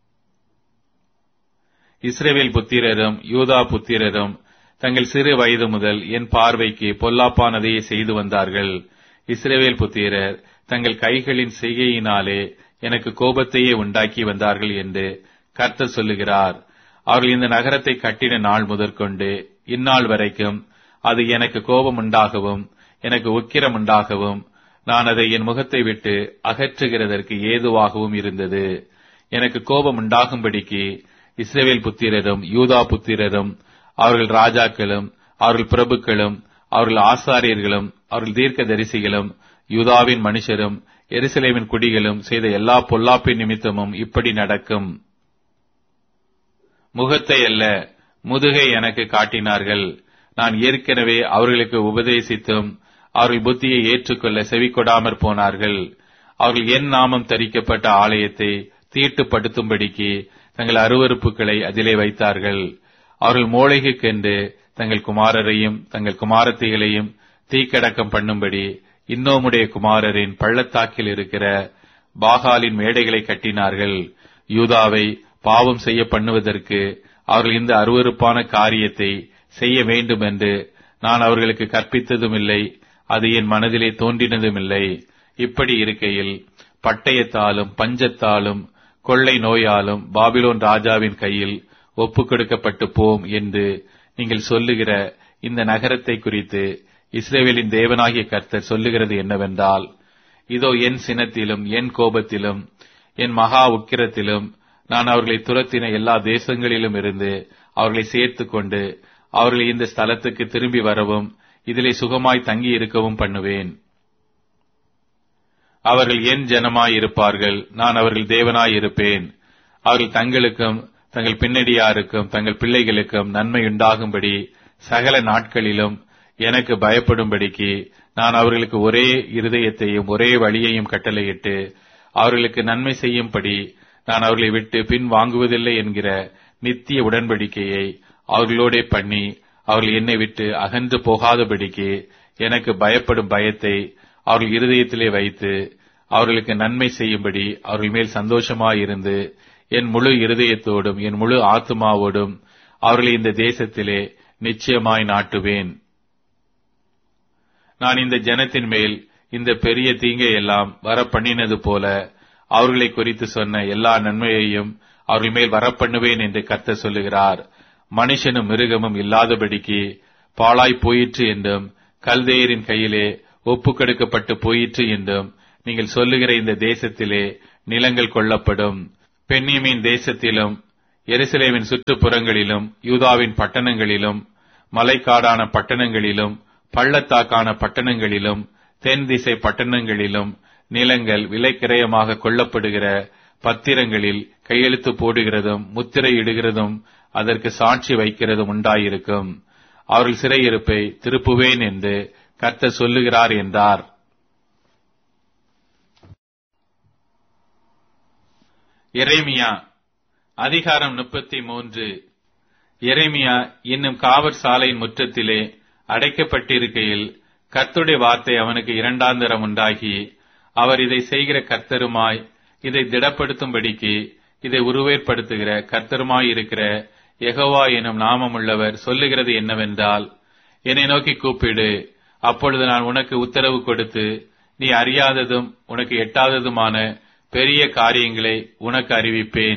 இஸ்ரவேல் புத்திரரும் யூதா புத்திரரும் தங்கள் சிறு வயது முதல் என் பார்வைக்கு பொல்லாப்பானதையே செய்து வந்தார்கள். இஸ்ரவேல் புத்திரர் தங்கள் கைகளின் செய்கையினாலே எனக்கு கோபத்தையே உண்டாக்கி வந்தார்கள் என்று கர்த்தர் சொல்லுகிறார். அவர்கள் இந்த நகரத்தை கட்டின நாள் முதற்கொண்டு இந்நாள் வரைக்கும் அது எனக்கு கோபம் உண்டாகவும் எனக்கு உக்கிரம் உண்டாகவும் நான் அதை என் முகத்தை விட்டு அகற்றுகிறதற்கு ஏதுவாகவும் இருந்தது. எனக்கு கோபம் உண்டாகும்படிக்கு இஸ்ரவேல் புத்திரரும் யூதா புத்திரரும் அவர்கள் ராஜாக்களும் அவர்கள் பிரபுக்களும் அவர்கள் ஆசாரியர்களும் அவர்கள் தீர்க்க தரிசிகளும் யூதாவின் மனுஷரும் எருசலேமின் குடிகளும் செய்த எல்லா பொல்லாப்பின் நிமித்தமும் இப்படி நடக்கும். முகத்தை அல்ல முதுகை எனக்கு காட்டினார்கள். நான் ஏற்கனவே அவர்களுக்கு உபதேசித்தும் அவர்கள் புத்தியை ஏற்றுக்கொள்ள செவிக்கொடாமற் போனார்கள். அவர்கள் என் நாமம் தரிக்கப்பட்ட ஆலயத்தை தீட்டுப்படுத்தும்படிக்கு தங்கள் அருவருப்புகளை அதிலே வைத்தார்கள். அவர்கள் மோளைகுக்கென்று தங்கள் குமாரரையும் தங்கள் குமாரத்திகளையும் தீக்கடக்கம் பண்ணும்படி இன்னோமுடைய குமாரரின் பள்ளத்தாக்கில் இருக்கிற பாகாலின் மேடைகளை கட்டினார்கள். யூதாவை பாவம் செய்ய பண்ணுவதற்கு அவர்கள் இந்த அருவருப்பான காரியத்தை செய்ய வேண்டும் என்று நான் அவர்களுக்கு கற்பித்ததும் இல்லை, அது என் மனதிலே தோன்றினதும் இல்லை. இப்படி இருக்கையில் பட்டயத்தாலும் பஞ்சத்தாலும் கொள்ளை நோயாலும் பாபிலோன் ராஜாவின் கையில் ஒப்புக் கொடுக்கப்பட்டு போம் என்று நீங்கள் சொல்லுகிற இந்த நகரத்தை குறித்து இஸ்ரவேலின் தேவனாகிய கர்த்தர் சொல்லுகிறது என்னவென்றால், இதோ என் சினத்திலும் என் கோபத்திலும் என் மகா உக்கிரத்திலும் நான் அவர்களை துரத்தின எல்லா தேசங்களிலும் இருந்து அவர்களை சேர்த்து கொண்டு அவர்களை இந்த ஸ்தலத்துக்கு திரும்பி வரவும் இதிலே சுகமாய் தங்கி இருக்கவும் பண்ணுவேன். அவர்கள் என் ஜனமாய் இருப்பார்கள், நான் அவர்கள் தேவனாய் இருப்பேன். அவர்கள் தங்களுக்கும் தங்கள் பின்னடியாருக்கும் தங்கள் பிள்ளைகளுக்கும் நன்மை உண்டாகும்படி சகல நாட்களிலும் எனக்கு பயப்படும்படிக்கு நான் அவர்களுக்கு ஒரே இருதயத்தையும் ஒரே வழியையும் கட்டளையிட்டு அவர்களுக்கு நன்மை செய்யும்படி நான் அவர்களை விட்டு பின் வாங்குவதில்லை என்கிற நித்திய உடன்படிக்கையை அவர்களோடே பண்ணி அவர்கள் என்னை விட்டு அகன்று போகாதபடிக்கு எனக்கு பயப்படும் பயத்தை அவர்கள் இருதயத்திலே வைத்து அவர்களுக்கு நன்மை செய்யும்படி அவர்கள் மேல் சந்தோஷமாயிருந்து என் முழு இருதயத்தோடும் என் முழு ஆத்துமாவோடும் அவர்களை இந்த தேசத்திலே நிச்சயமாய் நாட்டுவேன். நான் இந்த ஜனத்தின் மேல் இந்த பெரிய தீங்கை எல்லாம் வர பண்ணினது போல அவர்களை குறித்து சொன்ன எல்லா நன்மையையும் அவர்கள் மேல் வரப்பண்ணுவேன் என்று கர்த்தர் சொல்லுகிறார். மனுஷனும் மிருகமும் இல்லாதபடிக்கு பாழாய் போயிற்று என்றும் கல்தேயரின் கையிலே ஒப்புக்கொடுக்கப்பட்டு போயிற்று என்றும் நீங்கள் சொல்லுகிற இந்த தேசத்திலே நிலங்கள் கொள்ளப்படும். பென்யமீன் தேசத்திலும் எருசலேமின் சுற்றுப்புறங்களிலும் யூதாவின் பட்டணங்களிலும் மலைக்காடான பட்டணங்களிலும் பள்ளத்தாக்கான பட்டணங்களிலும் தென் திசை பட்டணங்களிலும் நிலங்கள் விலைக்கிரயமாக கொள்ளப்படுகிற பத்திரங்களில் கையெழுத்து போடுகிறதும் முத்திரையிடுகிறதும் அதற்கு சாட்சி வைக்கிறதும் உண்டாயிருக்கும். அவர்கள் சிறையிருப்பை திருப்புவேன் என்று கர்த்தர் சொல்லுகிறார் என்றார். எரேமியா அதிகாரம் முப்பத்தி மூன்று. எரேமியா இன்னும் காவற் சாலையின் முற்றத்திலே அடைக்கப்பட்டிருக்கையில் கர்த்தருடைய வார்த்தை அவனுக்கு இரண்டாந்தரம் உண்டாகி, அவர் இதை செய்கிற கர்த்தருமாய் இதை திடப்படுத்தும்படிக்கு இதை உருவேற்படுத்துகிற கர்த்தருமாயிருக்கிற யெகோவா எனும் நாமமுள்ளவர் சொல்லுகிறது என்னவென்றால், என்னை நோக்கி கூப்பிடு, அப்பொழுது நான் உனக்கு உத்தரவு கொடுத்து நீ அறியாததும் உனக்கு எட்டாததுமான பெரிய காரியங்களை உனக்கு அறிவிப்பேன்.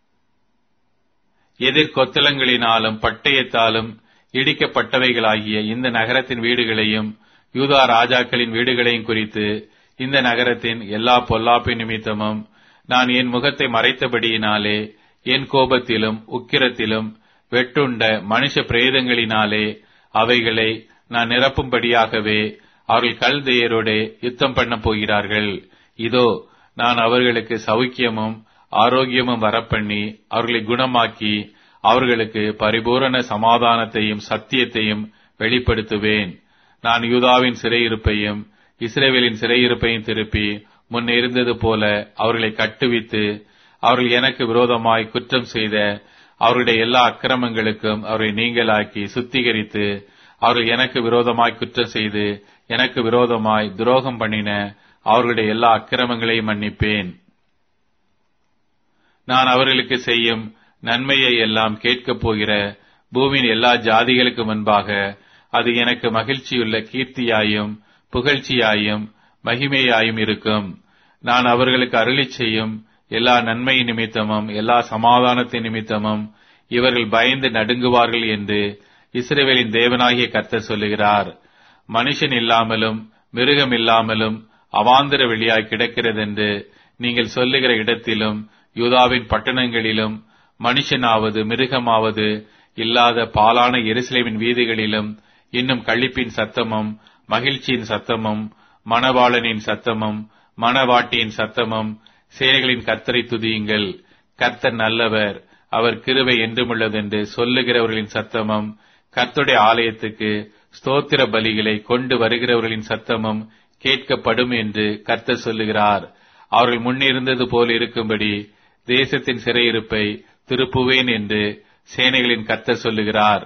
எதிர்கொத்தலங்களினாலும் பட்டயத்தாலும் இடிக்கப்பட்டவைகளாகிய இந்த நகரத்தின் வீடுகளையும் யூதா ராஜாக்களின் வீடுகளையும் குறித்து இந்த நகரத்தின் எல்லா பொல்லாப்பின் நிமித்தமும் நான் என் முகத்தை மறைத்தபடியினாலே என் கோபத்திலும் உக்கிரத்திலும் வெட்டுண்ட மனுஷ பிரேதங்களினாலே அவைகளை நான் நிரப்பும்படியாகவே அவர்கள் கல்தேயரோட யுத்தம் பண்ண போகிறார்கள். இதோ நான் அவர்களுக்கு சௌக்கியமும் ஆரோக்கியமும் வரப்பண்ணி அவர்களை குணமாக்கி அவர்களுக்கு பரிபூரண சமாதானத்தையும் சத்தியத்தையும் வெளிப்படுத்துவேன். நான் யூதாவின் சிறையிருப்பையும் இஸ்ரவேலின் சிறையிருப்பையும் திருப்பி முன் இருந்தது போல அவர்களை கட்டுவித்து அவர்கள் எனக்கு விரோதமாய் குற்றம் செய்த அவருடைய எல்லா அக்கிரமங்களுக்கும் அவரை நீங்களாக்கி சுத்திகரித்து அவர்கள் எனக்கு விரோதமாய் குற்றம் செய்து எனக்கு விரோதமாய் துரோகம் பண்ணின அவர்களுடைய எல்லா அக்கிரமங்களையும் மன்னிப்பேன். நான் அவர்களுக்கு செய்யும் நன்மையை எல்லாம் கேட்கப் போகிற பூமியின் எல்லா ஜாதிகளுக்கு முன்பாக அது எனக்கு மகிழ்ச்சியுள்ள கீர்த்தியாயும் புகழ்ச்சியாயும் மகிமையாயும் இருக்கும். நான் அவர்களுக்கு அருளி செய்யும் எல்லா நன்மை நிமித்தமும் எல்லா சமாதானத்தின் நிமித்தமும் இவர்கள் பயந்து நடுங்குவார்கள் என்று இஸ்ரவேலின் தேவனாகிய கர்த்தர் சொல்லுகிறார். மனுஷன் இல்லாமலும் மிருகம் இல்லாமலும் அவாந்தர வெளியாய் கிடக்கிறதென்று நீங்கள் சொல்லுகிற இடத்திலும் யூதாவின் பட்டணங்களிலும் மனுஷனாவது மிருகமாவது இல்லாத பாலான எருசலேமின் வீதிகளிலும் இன்னும் களிப்பின் சத்தமும் மகிழ்ச்சியின் சத்தமும் மணவாளனின் சத்தமும் மணவாட்டியின் சத்தமும் சேனைகளின் கர்த்தரை துதியுங்கள், கர்த்தர் நல்லவர், அவர் கிருபை என்றுமுள்ளதென்று சொல்லுகிறவர்களின் சத்தமும் கர்த்தருடைய ஆலயத்துக்கு ஸ்தோத்திர பலிகளை கொண்டு வருகிறவர்களின் சத்தமும் கேட்கப்படும் என்று கர்த்தர் சொல்லுகிறார். அவர்கள் முன்னிருந்தது போல் இருக்கும்படி தேசத்தின் சிறையிருப்பை திருப்புவேன் என்று சேனைகளின் கர்த்தர் சொல்லுகிறார்.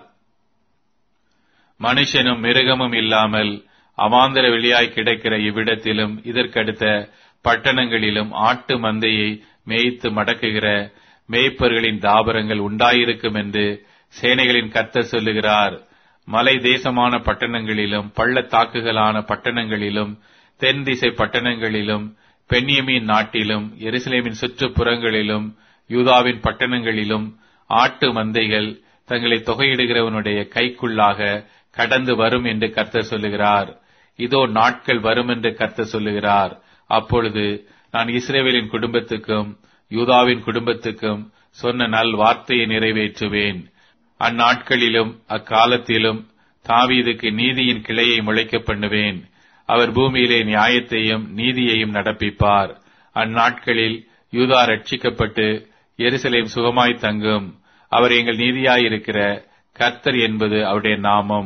மனுஷனும் மிருகமும் இல்லாமல் அவாந்தர வெளியாய் கிடக்கிற இவ்விடத்திலும் இதற்கடுத்த பட்டணங்களிலும் ஆட்டு மந்தையை மேய்த்து மடக்குகிற மேய்ப்பர்களின் தாபரங்கள் உண்டாயிருக்கும் என்று சேனைகளின் கர்த்தர் சொல்லுகிறார். மலை தேசமான பட்டணங்களிலும் பள்ளத்தாக்குகளான பட்டணங்களிலும் தென் திசை பட்டணங்களிலும் பென்யமீன் நாட்டிலும் எருசலேமின் சுற்றுப்புறங்களிலும் யூதாவின் பட்டணங்களிலும் ஆட்டு மந்தைகள் தங்களை தொகையிடுகிறவனுடைய கைக்குள்ளாக கடந்து வரும் என்று கர்த்தர் சொல்லுகிறார். இதோ நாட்கள் வரும் என்று கர்த்தர் சொல்லுகிறார். அப்பொழுது நான் இஸ்ரவேலின் குடும்பத்துக்கும் யூதாவின் குடும்பத்துக்கும் சொன்ன நல் வார்த்தையை நிறைவேற்றுவேன். அந்நாட்களிலும் அக்காலத்திலும் தாவீதுக்கு நீதியின் கிளையை முளைக்க பண்ணுவேன். அவர் பூமியிலே நியாயத்தையும் நீதியையும் நடப்பிப்பார். அந்நாட்களில் யூதா ரட்சிக்கப்பட்டு எருசலேம் சுகமாய் தங்கும். அவர் எங்கள் நீதியாயிருக்கிற கர்த்தர் என்பது அவருடைய நாமம்.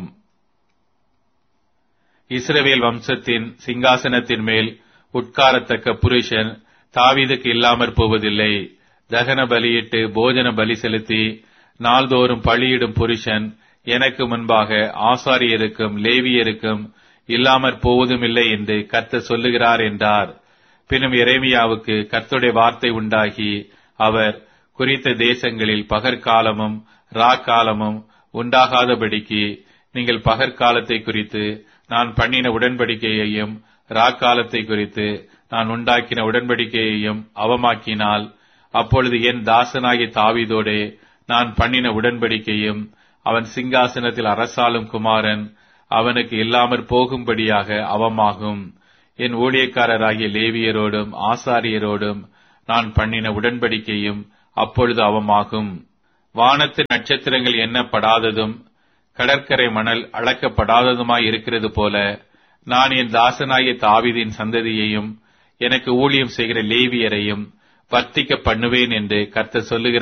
இஸ்ரவேல் வம்சத்தின் சிங்காசனத்தின் மேல் உட்காரத்தக்க புருஷன் தாவீதுக்கு இல்லாமற் போவதில்லை. தகன பலியிட்டு போஜன பலி செலுத்தி நாள்தோறும் பலியிடும் புருஷன் எனக்கு முன்பாக ஆசாரியருக்கும் லேவியருக்கும் இல்லாமற் போவதுமில்லை என்று கர்த்தர் சொல்லுகிறார் என்றார். பின்னும் எரேமியாவுக்கு கர்த்தருடைய வார்த்தை உண்டாகி, அவர் குறித்த தேசங்களில் பகற்காலமும் ராக்காலமும் உண்டாகாதபடிக்கு நீங்கள் பகற்காலத்தை குறித்து நான் பண்ணின உடன்படிக்கையையும் ராக்காலத்தை குறித்து நான் உண்டாக்கின உடன்படிக்கையையும் அவமாக்கினால், அப்பொழுது என் தாசனாகிய தாவீதோடே நான் பண்ணின உடன்படிக்கையும் அவன் சிங்காசனத்தில் அரசாளும் குமாரன் அவனுக்கு இல்லாமற் போகும்படியாக அவமாகும். என் ஊழியக்காரராகிய லேவியரோடும் ஆசாரியரோடும் நான் பண்ணின உடன்படிக்கையும் அப்பொழுது அவமாகும். வானத்து நட்சத்திரங்கள் எண்ணப்படாததும் கடற்கரை மணல் அளக்கப்படாததுமாய் இருக்கிறது போல நான் என் தாசனாகிய தாவீதின் சந்ததியையும் எனக்கு ஊழியம் செய்கிற லேவியரையும் வர்த்திக்க பண்ணுவேன் என்று கர்த்தர் சொல்லுகிறார்